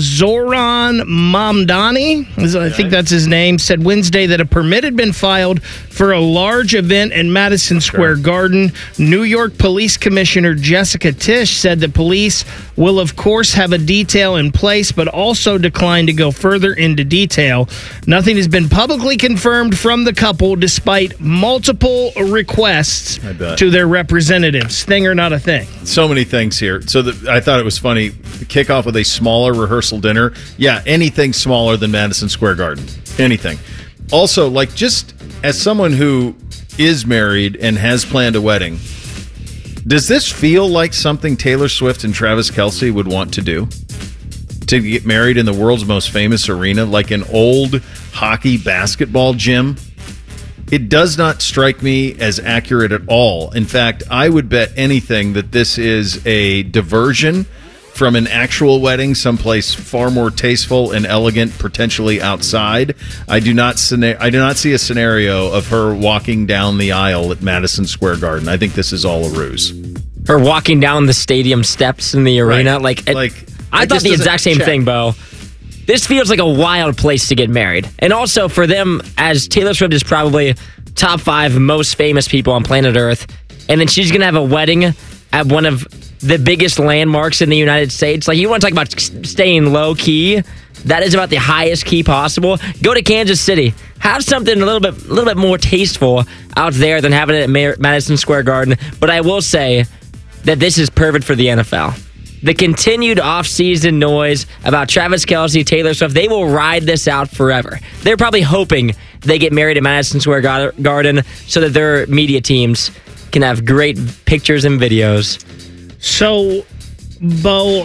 [SPEAKER 14] Zoran Mamdani, I think that's his name, said Wednesday that a permit had been filed for a large event in Madison Square Garden. New York Police Commissioner Jessica Tisch said the police will, of course, have a detail in place, but also declined to go further into detail. Nothing has been publicly confirmed from the couple, despite multiple requests to their representatives. Thing or not a thing?
[SPEAKER 13] So many things here. So the, I thought it was funny. Kick off with a smaller rehearsal dinner. Yeah, anything smaller than Madison Square Garden. Anything. Also, like, just as someone who is married and has planned a wedding, does this feel like something Taylor Swift and Travis Kelce would want to do? To get married in the world's most famous arena, like an old hockey basketball gym? It does not strike me as accurate at all. In fact, I would bet anything that this is a diversion from an actual wedding, someplace far more tasteful and elegant, potentially outside. I do not I do not see a scenario of her walking down the aisle at Madison Square Garden. I think this is all a ruse.
[SPEAKER 15] Her walking down the stadium steps in the arena,
[SPEAKER 13] right.
[SPEAKER 15] like, it,
[SPEAKER 13] like
[SPEAKER 15] I thought the exact same
[SPEAKER 13] check.
[SPEAKER 15] thing, Bo. This feels like a wild place to get married, and also for them, as Taylor Swift is probably top five most famous people on planet Earth, and then she's gonna have a wedding at one of the biggest landmarks in the United States. Like, you want to talk about staying low key? That is about the highest key possible. Go to Kansas City. Have something a little bit, a little bit more tasteful out there than having it at Mar- Madison Square Garden. But I will say that this is perfect for the N F L. The continued off-season noise about Travis Kelce, Taylor Swift, they will ride this out forever. They're probably hoping they get married at Madison Square Garden so that their media teams can have great pictures and videos.
[SPEAKER 14] So, Bo,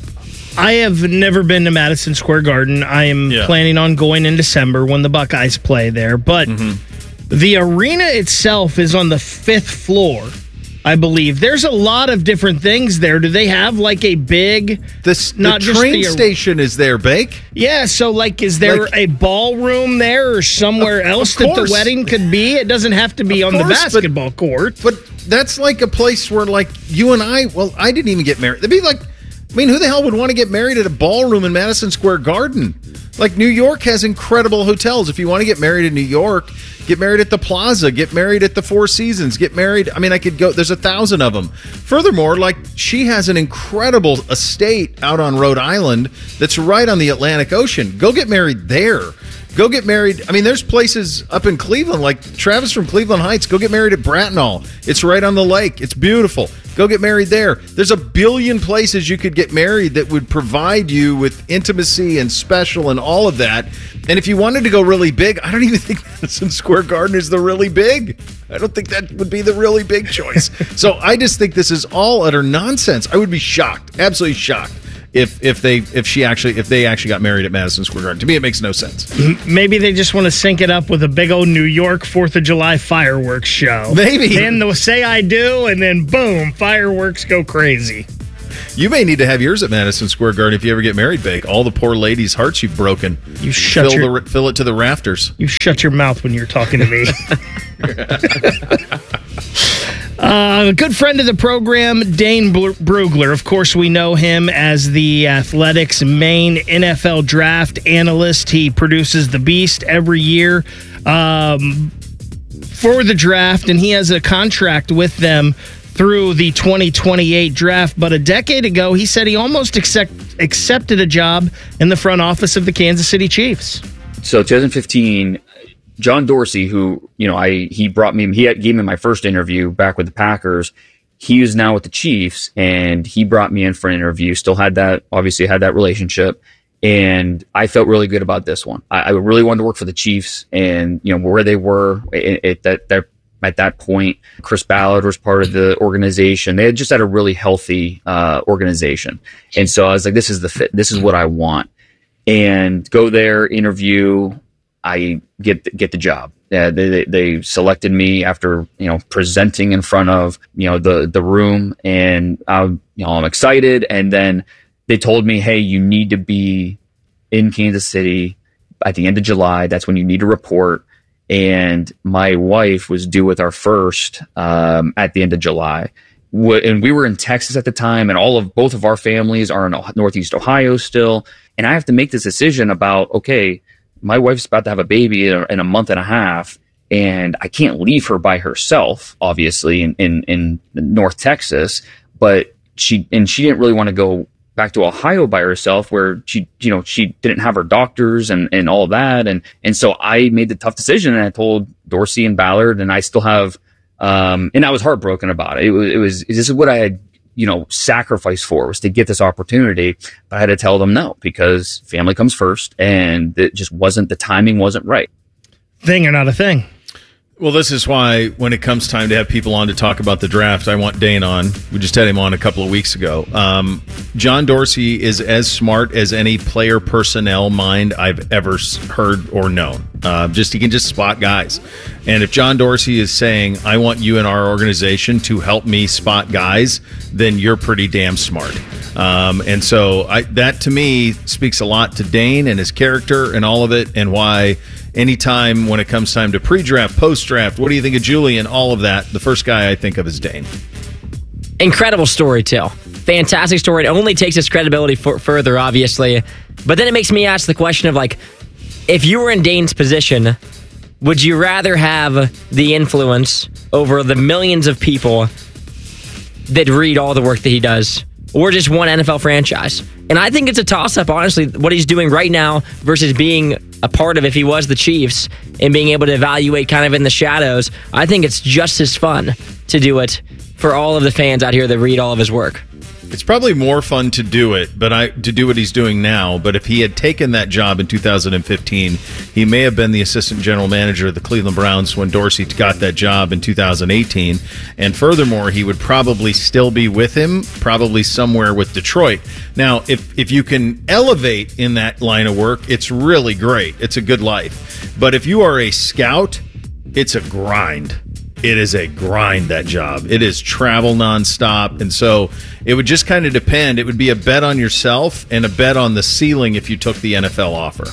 [SPEAKER 14] I have never been to Madison Square Garden. I am yeah. planning on going in December when the Buckeyes play there. But mm-hmm. the arena itself is on the fifth floor, I believe. There's a lot of different things there. Do they have like a big...
[SPEAKER 13] The,
[SPEAKER 14] not
[SPEAKER 13] the
[SPEAKER 14] just
[SPEAKER 13] train
[SPEAKER 14] the,
[SPEAKER 13] station is there, Bake.
[SPEAKER 14] Yeah, so like is there
[SPEAKER 13] like,
[SPEAKER 14] a ballroom there or somewhere
[SPEAKER 13] of,
[SPEAKER 14] else
[SPEAKER 13] of
[SPEAKER 14] that the wedding could be? It doesn't have to be
[SPEAKER 13] of
[SPEAKER 14] on
[SPEAKER 13] course,
[SPEAKER 14] the basketball
[SPEAKER 13] but,
[SPEAKER 14] court.
[SPEAKER 13] But that's like a place where like you and I, well, I didn't even get married. It'd be like, I mean, who the hell would want to get married at a ballroom in Madison Square Garden? Like, New York has incredible hotels. If you want to get married in New York, get married at the Plaza, get married at the Four Seasons, get married. I mean, I could go, there's a thousand of them. Furthermore, like, she has an incredible estate out on Rhode Island that's right on the Atlantic Ocean. Go get married there. Go get married. I mean, there's places up in Cleveland, like Travis from Cleveland Heights. Go get married at Brattonall. It's right on the lake. It's beautiful. Go get married there. There's a billion places you could get married that would provide you with intimacy and special and all of that. And if you wanted to go really big, I don't even think Madison Square Garden is the really big. I don't think that would be the really big choice. So I just think this is all utter nonsense. I would be shocked, absolutely shocked, if if they if she actually if they actually got married at Madison Square Garden. To me, it makes no sense.
[SPEAKER 14] Maybe they just want to sync it up with a big old New York Fourth of July fireworks show.
[SPEAKER 13] Maybe.
[SPEAKER 14] Then they'll say I do, and then boom, fireworks go crazy.
[SPEAKER 13] You may need to have yours at Madison Square Garden if you ever get married, Bake. All the poor ladies' hearts you've broken.
[SPEAKER 14] You shut
[SPEAKER 13] fill,
[SPEAKER 14] your,
[SPEAKER 13] the, fill it to the rafters.
[SPEAKER 14] You shut your mouth when you're talking to me. Uh, a good friend of the program, Dane Brugler. Of course, we know him as the Athletics' main N F L draft analyst. He produces The Beast every year um, for the draft, and he has a contract with them through the twenty twenty-eight draft. But a decade ago, he said he almost accept, accepted a job in the front office of the Kansas City Chiefs.
[SPEAKER 2] So twenty fifteen, John Dorsey, who, you know, I he brought me, he had, gave me my first interview back with the Packers. He is now with the Chiefs, and he brought me in for an interview. Still had that, obviously had that relationship, and I felt really good about this one. I, I really wanted to work for the Chiefs, and you know where they were at, at that that at that point. Chris Ballard was part of the organization. They had just had a really healthy uh, organization, and so I was like, "This is the fit. This is what I want." And go there, interview. I get get the job. Yeah, they they selected me after, you know, presenting in front of, you know, the the room, and I, you know, I'm excited. And then they told me, hey, you need to be in Kansas City at the end of July. That's when you need to report. And my wife was due with our first um, at the end of July, and we were in Texas at the time, and all of both of our families are in Northeast Ohio still. And I have to make this decision about, okay, my wife's about to have a baby in a, in a month and a half, and I can't leave her by herself, obviously, in, in, in North Texas. But she, and she didn't really want to go back to Ohio by herself, where she, you know, she didn't have her doctors and, and all that. And, and so I made the tough decision, and I told Dorsey and Ballard, and I still have, um, and I was heartbroken about it. It was, it was, this is what I had, you know, sacrifice for, was to get this opportunity. But I had to tell them no, because family comes first, and it just wasn't, the timing wasn't right.
[SPEAKER 14] Thing or not a thing.
[SPEAKER 13] Well, this is why when it comes time to have people on to talk about the draft, I want Dane on. We just had him on a couple of weeks ago. Um, John Dorsey is as smart as any player personnel mind I've ever heard or known. Uh, just he can just spot guys. And if John Dorsey is saying, I want you in our organization to help me spot guys, then you're pretty damn smart. Um, and so I, that, to me, speaks a lot to Dane and his character and all of it, and why anytime when it comes time to pre-draft, post-draft, what do you think of Julian, all of that, the first guy I think of is Dane.
[SPEAKER 15] Incredible story, too. Fantastic story. It only takes his credibility for, further, obviously. But then it makes me ask the question of, like, if you were in Dane's position, would you rather have the influence over the millions of people that read all the work that he does, or just one N F L franchise? And I think it's a toss-up, honestly, what he's doing right now versus being a part of, if he was the Chiefs, and being able to evaluate kind of in the shadows. I think it's just as fun to do it for all of the fans out here that read all of his work.
[SPEAKER 13] It's probably more fun to do it, but I to do what he's doing now. But if he had taken that job in two thousand fifteen, he may have been the assistant general manager of the Cleveland Browns when Dorsey got that job in two thousand eighteen. And furthermore, he would probably still be with him, probably somewhere with Detroit. Now, if if you can elevate in that line of work, it's really great. It's a good life. But if you are a scout, it's a grind. It is a grind, that job. It is travel nonstop. And so it would just kind of depend. It would be a bet on yourself and a bet on the ceiling if you took the N F L offer.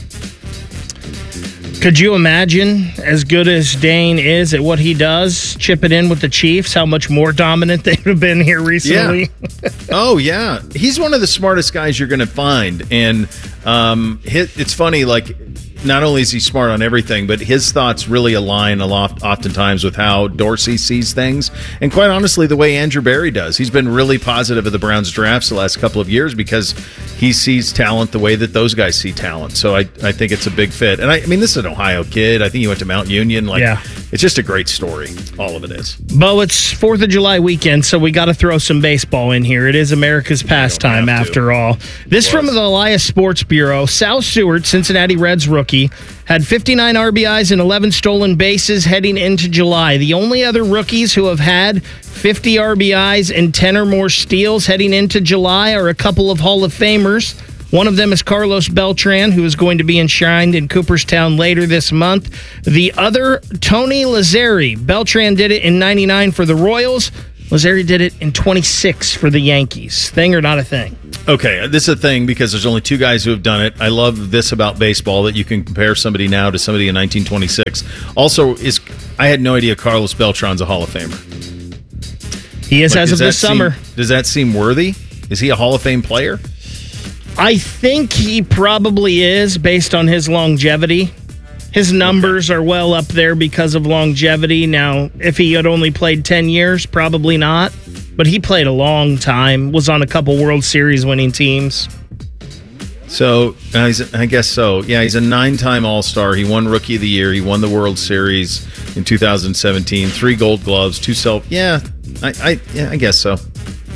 [SPEAKER 14] Could you imagine, as good as Dane is at what he does, chip it in with the Chiefs, how much more dominant they would have been here recently?
[SPEAKER 13] Yeah. Oh, yeah. He's one of the smartest guys you're going to find. And um, it's funny, like, not only is he smart on everything, but his thoughts really align a lot, oftentimes, with how Dorsey sees things. And quite honestly, the way Andrew Berry does. He's been really positive of the Browns drafts the last couple of years because he sees talent the way that those guys see talent. So I, I think it's a big fit. And I, I mean, this is an Ohio kid. I think he went to Mount Union. Like,
[SPEAKER 14] yeah.
[SPEAKER 13] It's just a great story. All of it is.
[SPEAKER 14] Bo, it's fourth of July weekend, so we got to throw some baseball in here. It is America's pastime, after all. This from the Elias Sports Bureau. Sal Stewart, Cincinnati Reds rookie, had fifty-nine R B Is and eleven stolen bases heading into July. The only other rookies who have had fifty R B Is and ten or more steals heading into July are a couple of Hall of Famers. One of them is Carlos Beltran, who is going to be enshrined in Cooperstown later this month. The other, Tony Lazzeri. Beltran did it in ninety-nine for the Royals. Lazzeri did it in twenty-six for the Yankees. Thing or not a thing?
[SPEAKER 13] Okay, this is a thing because there's only two guys who have done it. I love this about baseball, that you can compare somebody now to somebody in nineteen twenty-six. Also, is I had no idea Carlos Beltran's a Hall of Famer.
[SPEAKER 14] He is
[SPEAKER 13] like,
[SPEAKER 14] as of this
[SPEAKER 13] seem,
[SPEAKER 14] summer.
[SPEAKER 13] Does that seem worthy? Is he a Hall of Fame player?
[SPEAKER 14] I think he probably is, based on his longevity. His numbers are well up there because of longevity. Now, if he had only played ten years, probably not. But he played a long time, was on a couple World Series winning teams.
[SPEAKER 13] So, uh, he's, I guess so. Yeah, he's a nine-time All-Star. He won Rookie of the Year. He won the World Series in two thousand seventeen. Three Gold Gloves, two self. Yeah, I, I, yeah, I guess so.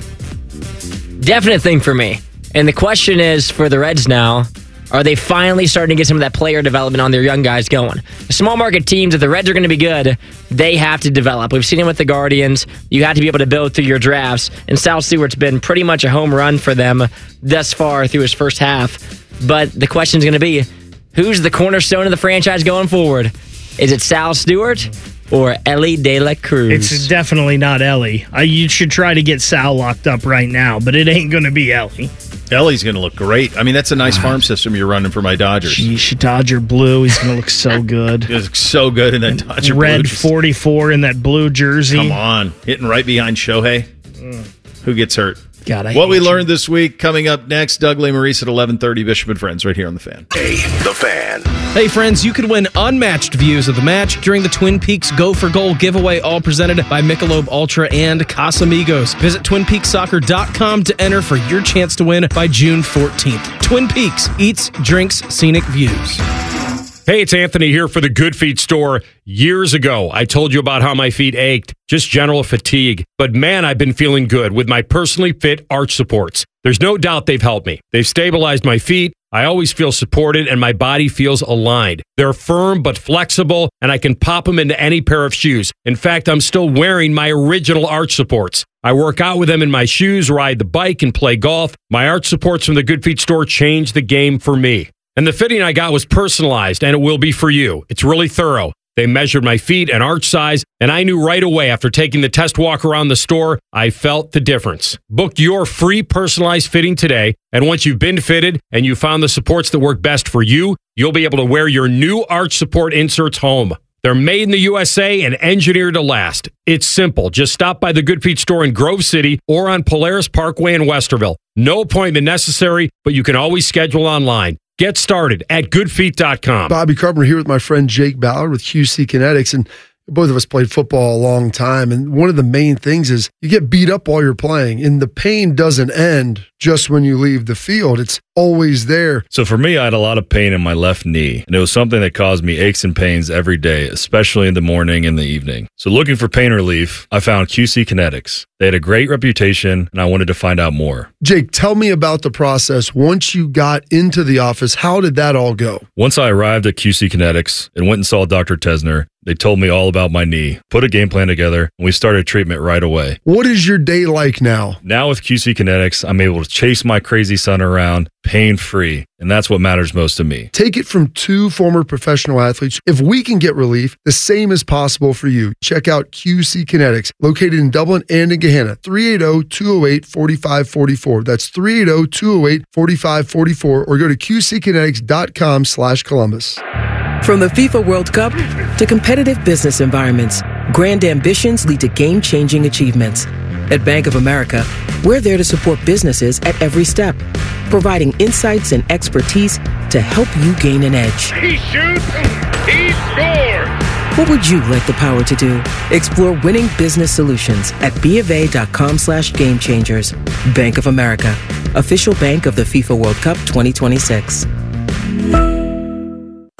[SPEAKER 15] Definite thing for me. And the question is, for the Reds now, are they finally starting to get some of that player development on their young guys going? The small market teams, if the Reds are going to be good, they have to develop. We've seen it with the Guardians. You have to be able to build through your drafts. And Sal Stewart's been pretty much a home run for them thus far through his first half. But the question is going to be, who's the cornerstone of the franchise going forward? Is it Sal Stewart or Elly De La Cruz?
[SPEAKER 14] It's definitely not Elly. Uh, you should try to get Sal locked up right now, but it ain't going to be Elly.
[SPEAKER 13] Elly's going to look great. I mean, that's a nice farm system you're running for my Dodgers.
[SPEAKER 14] Geez, Dodger blue. He's going to look so good.
[SPEAKER 13] He looks so good in that Dodger
[SPEAKER 14] Red
[SPEAKER 13] blue.
[SPEAKER 14] forty-four in that blue jersey.
[SPEAKER 13] Come on. Hitting right behind Shohei.
[SPEAKER 14] Mm.
[SPEAKER 13] Who gets hurt?
[SPEAKER 14] God, I
[SPEAKER 13] what we
[SPEAKER 14] you.
[SPEAKER 13] learned this week, coming up next, Doug Lesmerises at eleven thirty, Bishop and Friends, right here on The Fan.
[SPEAKER 9] Hey, The Fan.
[SPEAKER 3] Hey, friends, you could win unmatched views of the match during the Twin Peaks Go for Goal giveaway, all presented by Michelob Ultra and Casamigos. Visit twin peaks soccer dot com to enter for your chance to win by June fourteenth. Twin Peaks Eats, Drinks, Scenic Views.
[SPEAKER 4] Hey, it's Anthony here for the Good Feet store. Years ago, I told you about how my feet ached, just general fatigue. But man, I've been feeling good with my personally fit arch supports. There's no doubt they've helped me. They've stabilized my feet. I always feel supported and my body feels aligned. They're firm but flexible, and I can pop them into any pair of shoes. In fact, I'm still wearing my original arch supports. I work out with them in my shoes, ride the bike, and play golf. My arch supports from the Good Feet store changed the game for me. And the fitting I got was personalized, and it will be for you. It's really thorough. They measured my feet and arch size, and I knew right away after taking the test walk around the store, I felt the difference. Book your free personalized fitting today, and once you've been fitted and you found the supports that work best for you, you'll be able to wear your new arch support inserts home. They're made in the U S A and engineered to last. It's simple. Just stop by the Good Feet store in Grove City or on Polaris Parkway in Westerville. No appointment necessary, but you can always schedule online. Get started at good feet dot com.
[SPEAKER 5] Bobby Carpenter here with my friend Jake Ballard with Q C Kinetics, and both of us played football a long time. And one of the main things is you get beat up while you're playing, and the pain doesn't end just when you leave the field. It's always there.
[SPEAKER 6] So for me, I had a lot of pain in my left knee, and it was something that caused me aches and pains every day, especially in the morning and the evening. So looking for pain relief, I found Q C Kinetics. They had a great reputation, and I wanted to find out more.
[SPEAKER 5] Jake, tell me about the process. Once you got into the office, how did that all go?
[SPEAKER 6] Once I arrived at Q C Kinetics and went and saw Doctor Tesner, they told me all about my knee, put a game plan together, and we started treatment right away.
[SPEAKER 5] What is your day like now?
[SPEAKER 6] Now with Q C Kinetics, I'm able to chase my crazy son around pain-free, and that's what matters most to me.
[SPEAKER 5] Take it from two former professional athletes. If we can get relief, the same is possible for you. Check out Q C Kinetics, located in Dublin and in Gahanna, three eight zero, two zero eight, four five four four. That's three eight zero, two zero eight, four five four four, or go to q c kinetics dot com slash Columbus.
[SPEAKER 17] From the FIFA World Cup to competitive business environments, grand ambitions lead to game-changing achievements. At Bank of America, we're there to support businesses at every step, providing insights and expertise to help you gain an edge.
[SPEAKER 8] He shoots, he scores!
[SPEAKER 17] What would you like the power to do? Explore winning business solutions at BofA.com slash game changers. Bank of America, official bank of the FIFA World Cup twenty twenty-six.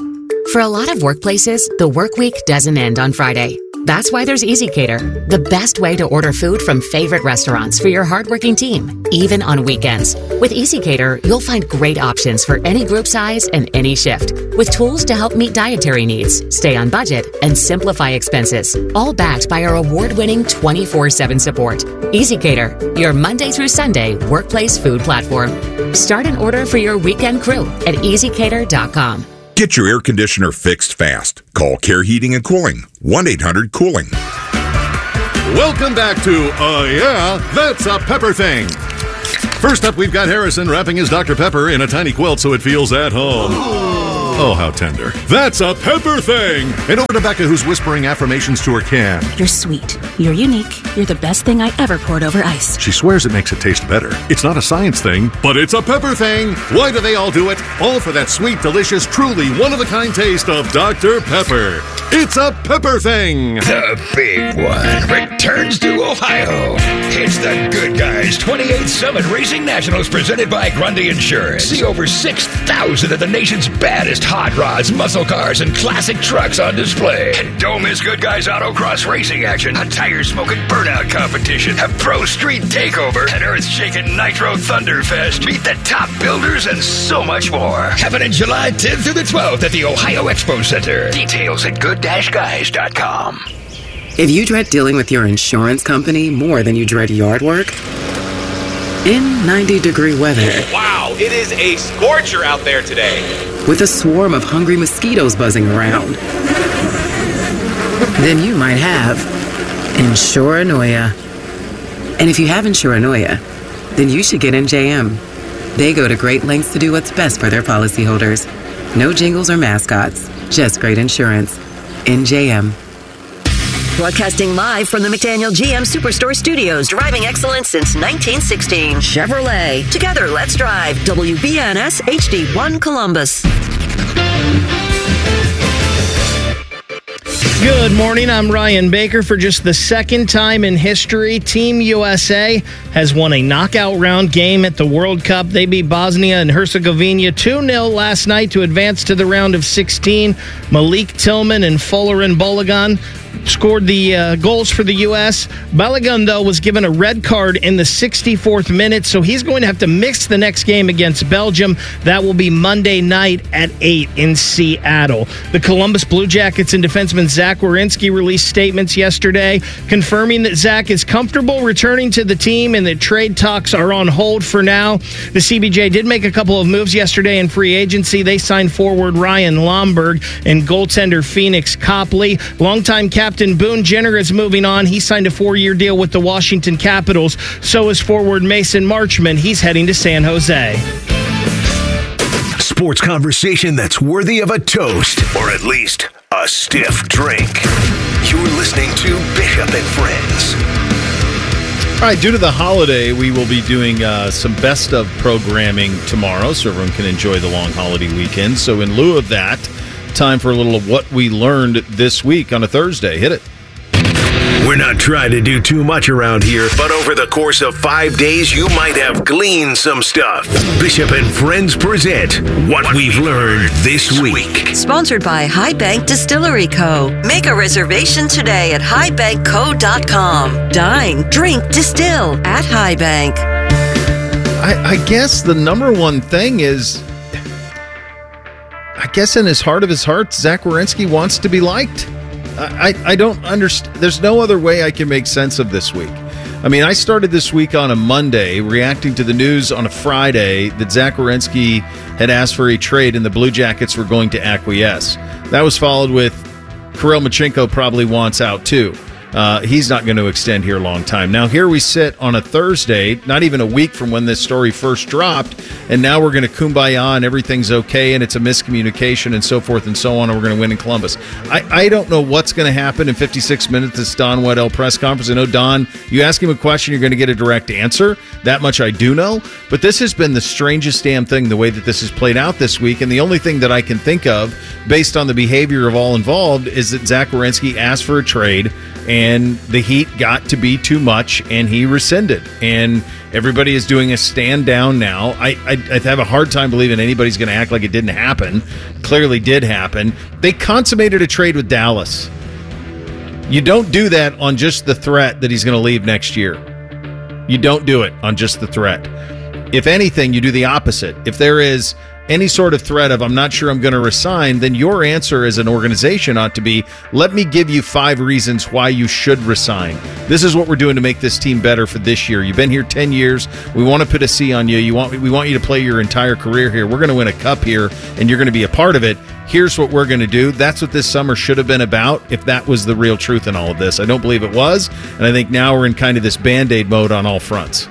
[SPEAKER 10] For a lot of workplaces, the work week doesn't end on Friday. That's why there's EasyCater, the best way to order food from favorite restaurants for your hardworking team, even on weekends. With EasyCater, you'll find great options for any group size and any shift, with tools to help meet dietary needs, stay on budget, and simplify expenses, all backed by our award-winning twenty-four seven support. EasyCater, your Monday through Sunday workplace food platform. Start an order for your weekend crew at easy cater dot com.
[SPEAKER 12] Get your air conditioner fixed fast. Call Care Heating and Cooling, one eight hundred cooling.
[SPEAKER 16] Welcome back to Uh Yeah, That's a Pepper Thing. First up, we've got Harrison wrapping his Doctor Pepper in a tiny quilt so it feels at home. Oh, how tender. That's a Pepper Thing. And over to Becca, who's whispering affirmations to her can.
[SPEAKER 18] You're sweet. You're unique. You're the best thing I ever poured over ice.
[SPEAKER 16] She swears it makes it taste better. It's not a science thing, but it's a pepper thing. Why do they all do it? All for that sweet, delicious, truly one-of-a-kind taste of Doctor Pepper. It's a Pepper Thing.
[SPEAKER 9] The big one returns to Ohio. It's the Good Guys twenty-eighth Summit Racing Nationals presented by Grundy Insurance. See over six thousand of the nation's baddest hot rods, muscle cars, and classic trucks on display. And don't miss Good Guys Autocross racing action, a tire-smoking burnout competition, a pro street takeover, an earth-shaking Nitro Thunderfest, meet the top builders, and so much more. Happening July tenth through the twelfth at the Ohio Expo Center. Details at good dash guys dot com.
[SPEAKER 17] If you dread dealing with your insurance company more than you dread yard work, in ninety degree weather,
[SPEAKER 19] wow, it is a scorcher out there today.
[SPEAKER 17] With a swarm of hungry mosquitoes buzzing around, then you might have Insuranoia. And if you have Insuranoia, then you should get N J M. They go to great lengths to do what's best for their policyholders. No jingles or mascots, just great insurance. N J M.
[SPEAKER 11] Broadcasting live from the McDaniel G M Superstore Studios, driving excellence since nineteen sixteen. Chevrolet. Together, let's drive. W B N S H D one Columbus.
[SPEAKER 14] Good morning. I'm Ryan Baker. For just the second time in history, Team U S A has won a knockout round game at the World Cup. They beat Bosnia and Herzegovina two nil last night to advance to the round of sixteen. Malik Tillman and Folarin Balogun scored the uh, goals for the U S. Balogun, though, was given a red card in the sixty-fourth minute, so he's going to have to miss the next game against Belgium. That will be Monday night at eight in Seattle. The Columbus Blue Jackets and defenseman Zach Werenski released statements yesterday confirming that Zach is comfortable returning to the team and that trade talks are on hold for now. The C B J did make a couple of moves yesterday in free agency. They signed forward Ryan Lomberg and goaltender Phoenix Copley. Longtime captain Boone Jenner is moving on. He signed a four-year deal with the Washington Capitals. So is forward Mason Marchman. He's heading to San Jose.
[SPEAKER 9] Sports conversation that's worthy of a toast, or at least a stiff drink. You're listening to Bishop and Friends.
[SPEAKER 13] All right, due to the holiday, we will be doing uh, some best of programming tomorrow so everyone can enjoy the long holiday weekend. So in lieu of that, time for a little of what we learned this week on a Thursday. Hit it.
[SPEAKER 9] We're not trying to do too much around here, but over the course of five days, you might have gleaned some stuff. Bishop and Friends present What We've Learned This Week.
[SPEAKER 11] Sponsored by High Bank Distillery Co. Make a reservation today at high bank co dot com. Dine, drink, distill at High Bank.
[SPEAKER 13] I, I guess the number one thing is, I guess in his heart of his hearts, Zach Werenski wants to be liked. I, I don't understand. There's no other way I can make sense of this week. I mean, I started this week on a Monday, reacting to the news on a Friday that Zach Werenski had asked for a trade and the Blue Jackets were going to acquiesce. That was followed with Kirill Machenko probably wants out too. Uh, he's not going to extend here a long time. Now, here we sit on a Thursday, not even a week from when this story first dropped, and now we're going to kumbaya and everything's okay and it's a miscommunication and so forth and so on, and we're going to win in Columbus. I, I don't know what's going to happen in fifty-six minutes. This Don Waddell press conference. I know, Don, you ask him a question, you're going to get a direct answer. That much I do know. But this has been the strangest damn thing, the way that this has played out this week, and the only thing that I can think of, based on the behavior of all involved, is that Zach Werenski asked for a trade, and the heat got to be too much, and he rescinded. And everybody is doing a stand down now. I, I, I have a hard time believing anybody's going to act like it didn't happen. Clearly did happen. They consummated a trade with Dallas. You don't do that on just the threat that he's going to leave next year. You don't do it on just the threat. If anything, you do the opposite. If there is any sort of threat of, I'm not sure I'm going to resign, then your answer as an organization ought to be, let me give you five reasons why you should resign. This is what we're doing to make this team better for this year. You've been here ten years. We want to put a C on you. You want We want you to play your entire career here. We're going to win a cup here, and you're going to be a part of it. Here's what we're going to do. That's what this summer should have been about, if that was the real truth in all of this. I don't believe it was, and I think now we're in kind of this Band-Aid mode on all fronts.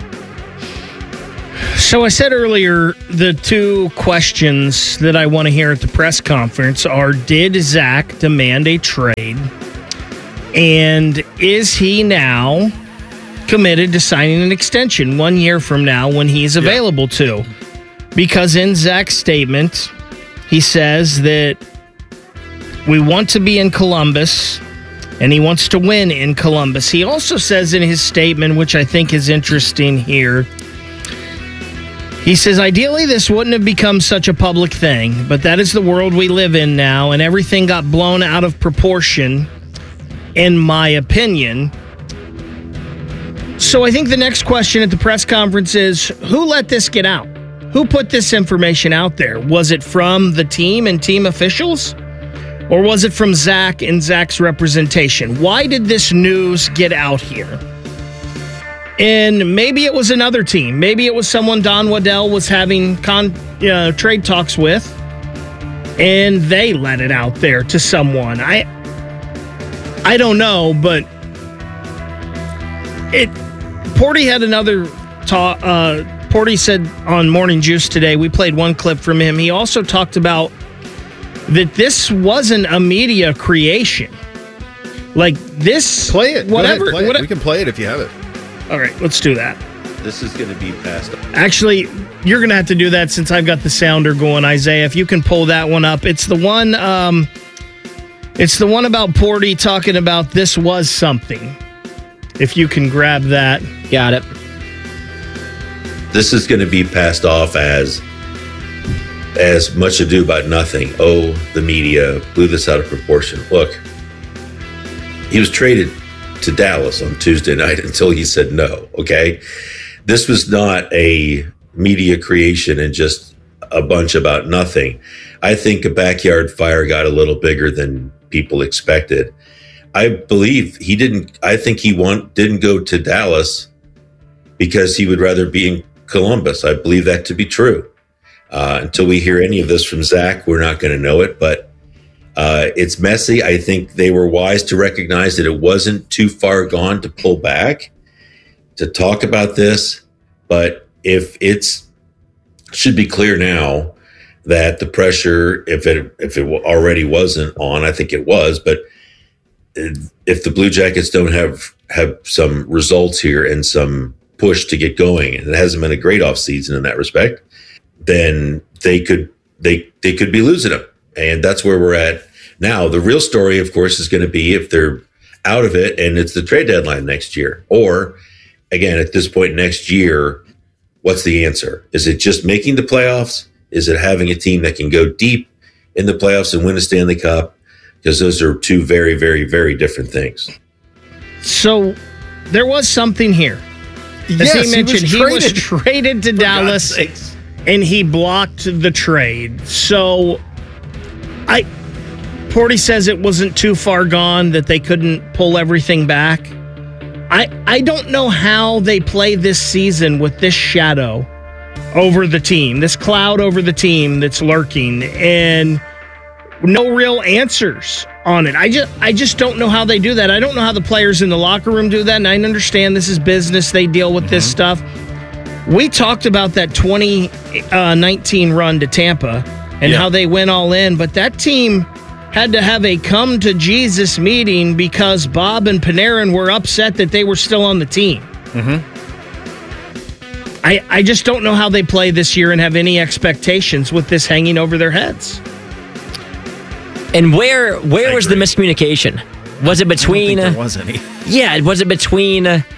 [SPEAKER 14] So I said earlier, the two questions that I want to hear at the press conference are, did Zach demand a trade? And is he now committed to signing an extension one year from now when he's available yeah. to? Because in Zach's statement, he says that we want to be in Columbus, and he wants to win in Columbus. He also says in his statement, which I think is interesting here, he says, ideally, this wouldn't have become such a public thing, but that is the world we live in now, and everything got blown out of proportion, in my opinion. So I think the next question at the press conference is, who let this get out? Who put this information out there? Was it from the team and team officials? Or was it from Zach and Zach's representation? Why did this news get out here? And maybe it was another team. Maybe it was someone Don Waddell was having con, uh, trade talks with, and they let it out there to someone. I I don't know, but it. Porty had another talk. Uh, Porty said on Morning Juice today, we played one clip from him. He also talked about that this wasn't a media creation. Like this,
[SPEAKER 13] play it.
[SPEAKER 14] Whatever.
[SPEAKER 13] Go ahead, play it.
[SPEAKER 14] whatever.
[SPEAKER 13] We can play it if you have it.
[SPEAKER 14] All right, let's do that.
[SPEAKER 7] This is going to be passed up.
[SPEAKER 14] Actually, you're going to have to do that since I've got the sounder going, Isaiah. If you can pull that one up. It's the one um, It's the one about Porty talking about this was something. If you can grab that.
[SPEAKER 15] Got it.
[SPEAKER 7] This is going to be passed off as as much ado about nothing. Oh, the media blew this out of proportion. Look, he was traded to Dallas on Tuesday night until he said no, okay? This was not a media creation and just a bunch about nothing. I think a backyard fire got a little bigger than people expected. I believe he didn't, I think he want, didn't go to Dallas because he would rather be in Columbus. I believe that to be true. Uh, until we hear any of this from Zach, we're not going to know it, but Uh, it's messy. I think they were wise to recognize that it wasn't too far gone to pull back, to talk about this. But if it's, should be clear now that the pressure, if it if it already wasn't on, I think it was. But if the Blue Jackets don't have have some results here and some push to get going, and it hasn't been a great offseason in that respect, then they could they they could be losing him. And that's where we're at now. The real story, of course, is going to be if they're out of it and it's the trade deadline next year. Or, again, at this point next year, what's the answer? Is it just making the playoffs? Is it having a team that can go deep in the playoffs and win a Stanley Cup? Because those are two very, very, very different things.
[SPEAKER 14] So there was something here. As
[SPEAKER 13] yes,
[SPEAKER 14] he mentioned,
[SPEAKER 13] he was traded,
[SPEAKER 14] he was traded to Dallas, and he blocked the trade. So I, Porty says it wasn't too far gone that they couldn't pull everything back. I I don't know how they play this season with this shadow over the team, this cloud over the team that's lurking, and no real answers on it. I just I just don't know how they do that. I don't know how the players in the locker room do that, and I understand this is business. They deal with mm-hmm. this stuff. We talked about that twenty nineteen run to Tampa and yeah. how they went all in, but that team had to have a come-to-Jesus meeting because Bob and Panarin were upset that they were still on the team.
[SPEAKER 13] Mm-hmm.
[SPEAKER 14] I, I just don't know how they play this year and have any expectations with this hanging over their heads.
[SPEAKER 15] And where where I was agree. the miscommunication? Was it between?
[SPEAKER 13] I don't think there was any.
[SPEAKER 15] Yeah, was it between uh,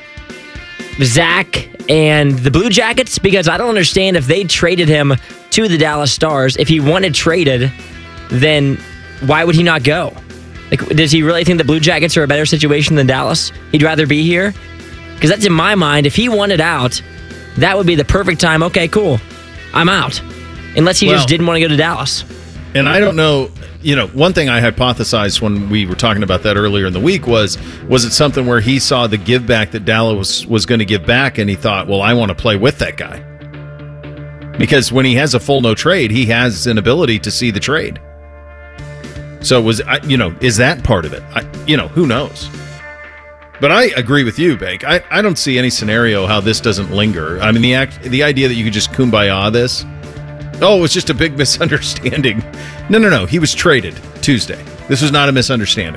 [SPEAKER 15] Zach and the Blue Jackets? Because I don't understand if they traded him to the Dallas Stars. If he wanted traded, then why would he not go? Like, does he really think the Blue Jackets are a better situation than Dallas? He'd rather be here? Because that's in my mind. If he wanted out, that would be the perfect time. Okay, cool. I'm out. Unless he
[SPEAKER 13] Well,
[SPEAKER 15] just didn't want to go to Dallas.
[SPEAKER 13] And I don't know, you know, one thing I hypothesized when we were talking about that earlier in the week was, was it something where he saw the give back that Dallas was, was going to give back and he thought, well, I want to play with that guy. Because when he has a full no trade, he has an ability to see the trade. So was, I- you know, is that part of it? I, you know, who knows? But I agree with you, Bank. I, I don't see any scenario how this doesn't linger. I mean, the act, the idea that you could just kumbaya this. Oh, it was just a big misunderstanding. No, no, no. He was traded Tuesday. This was not a misunderstanding.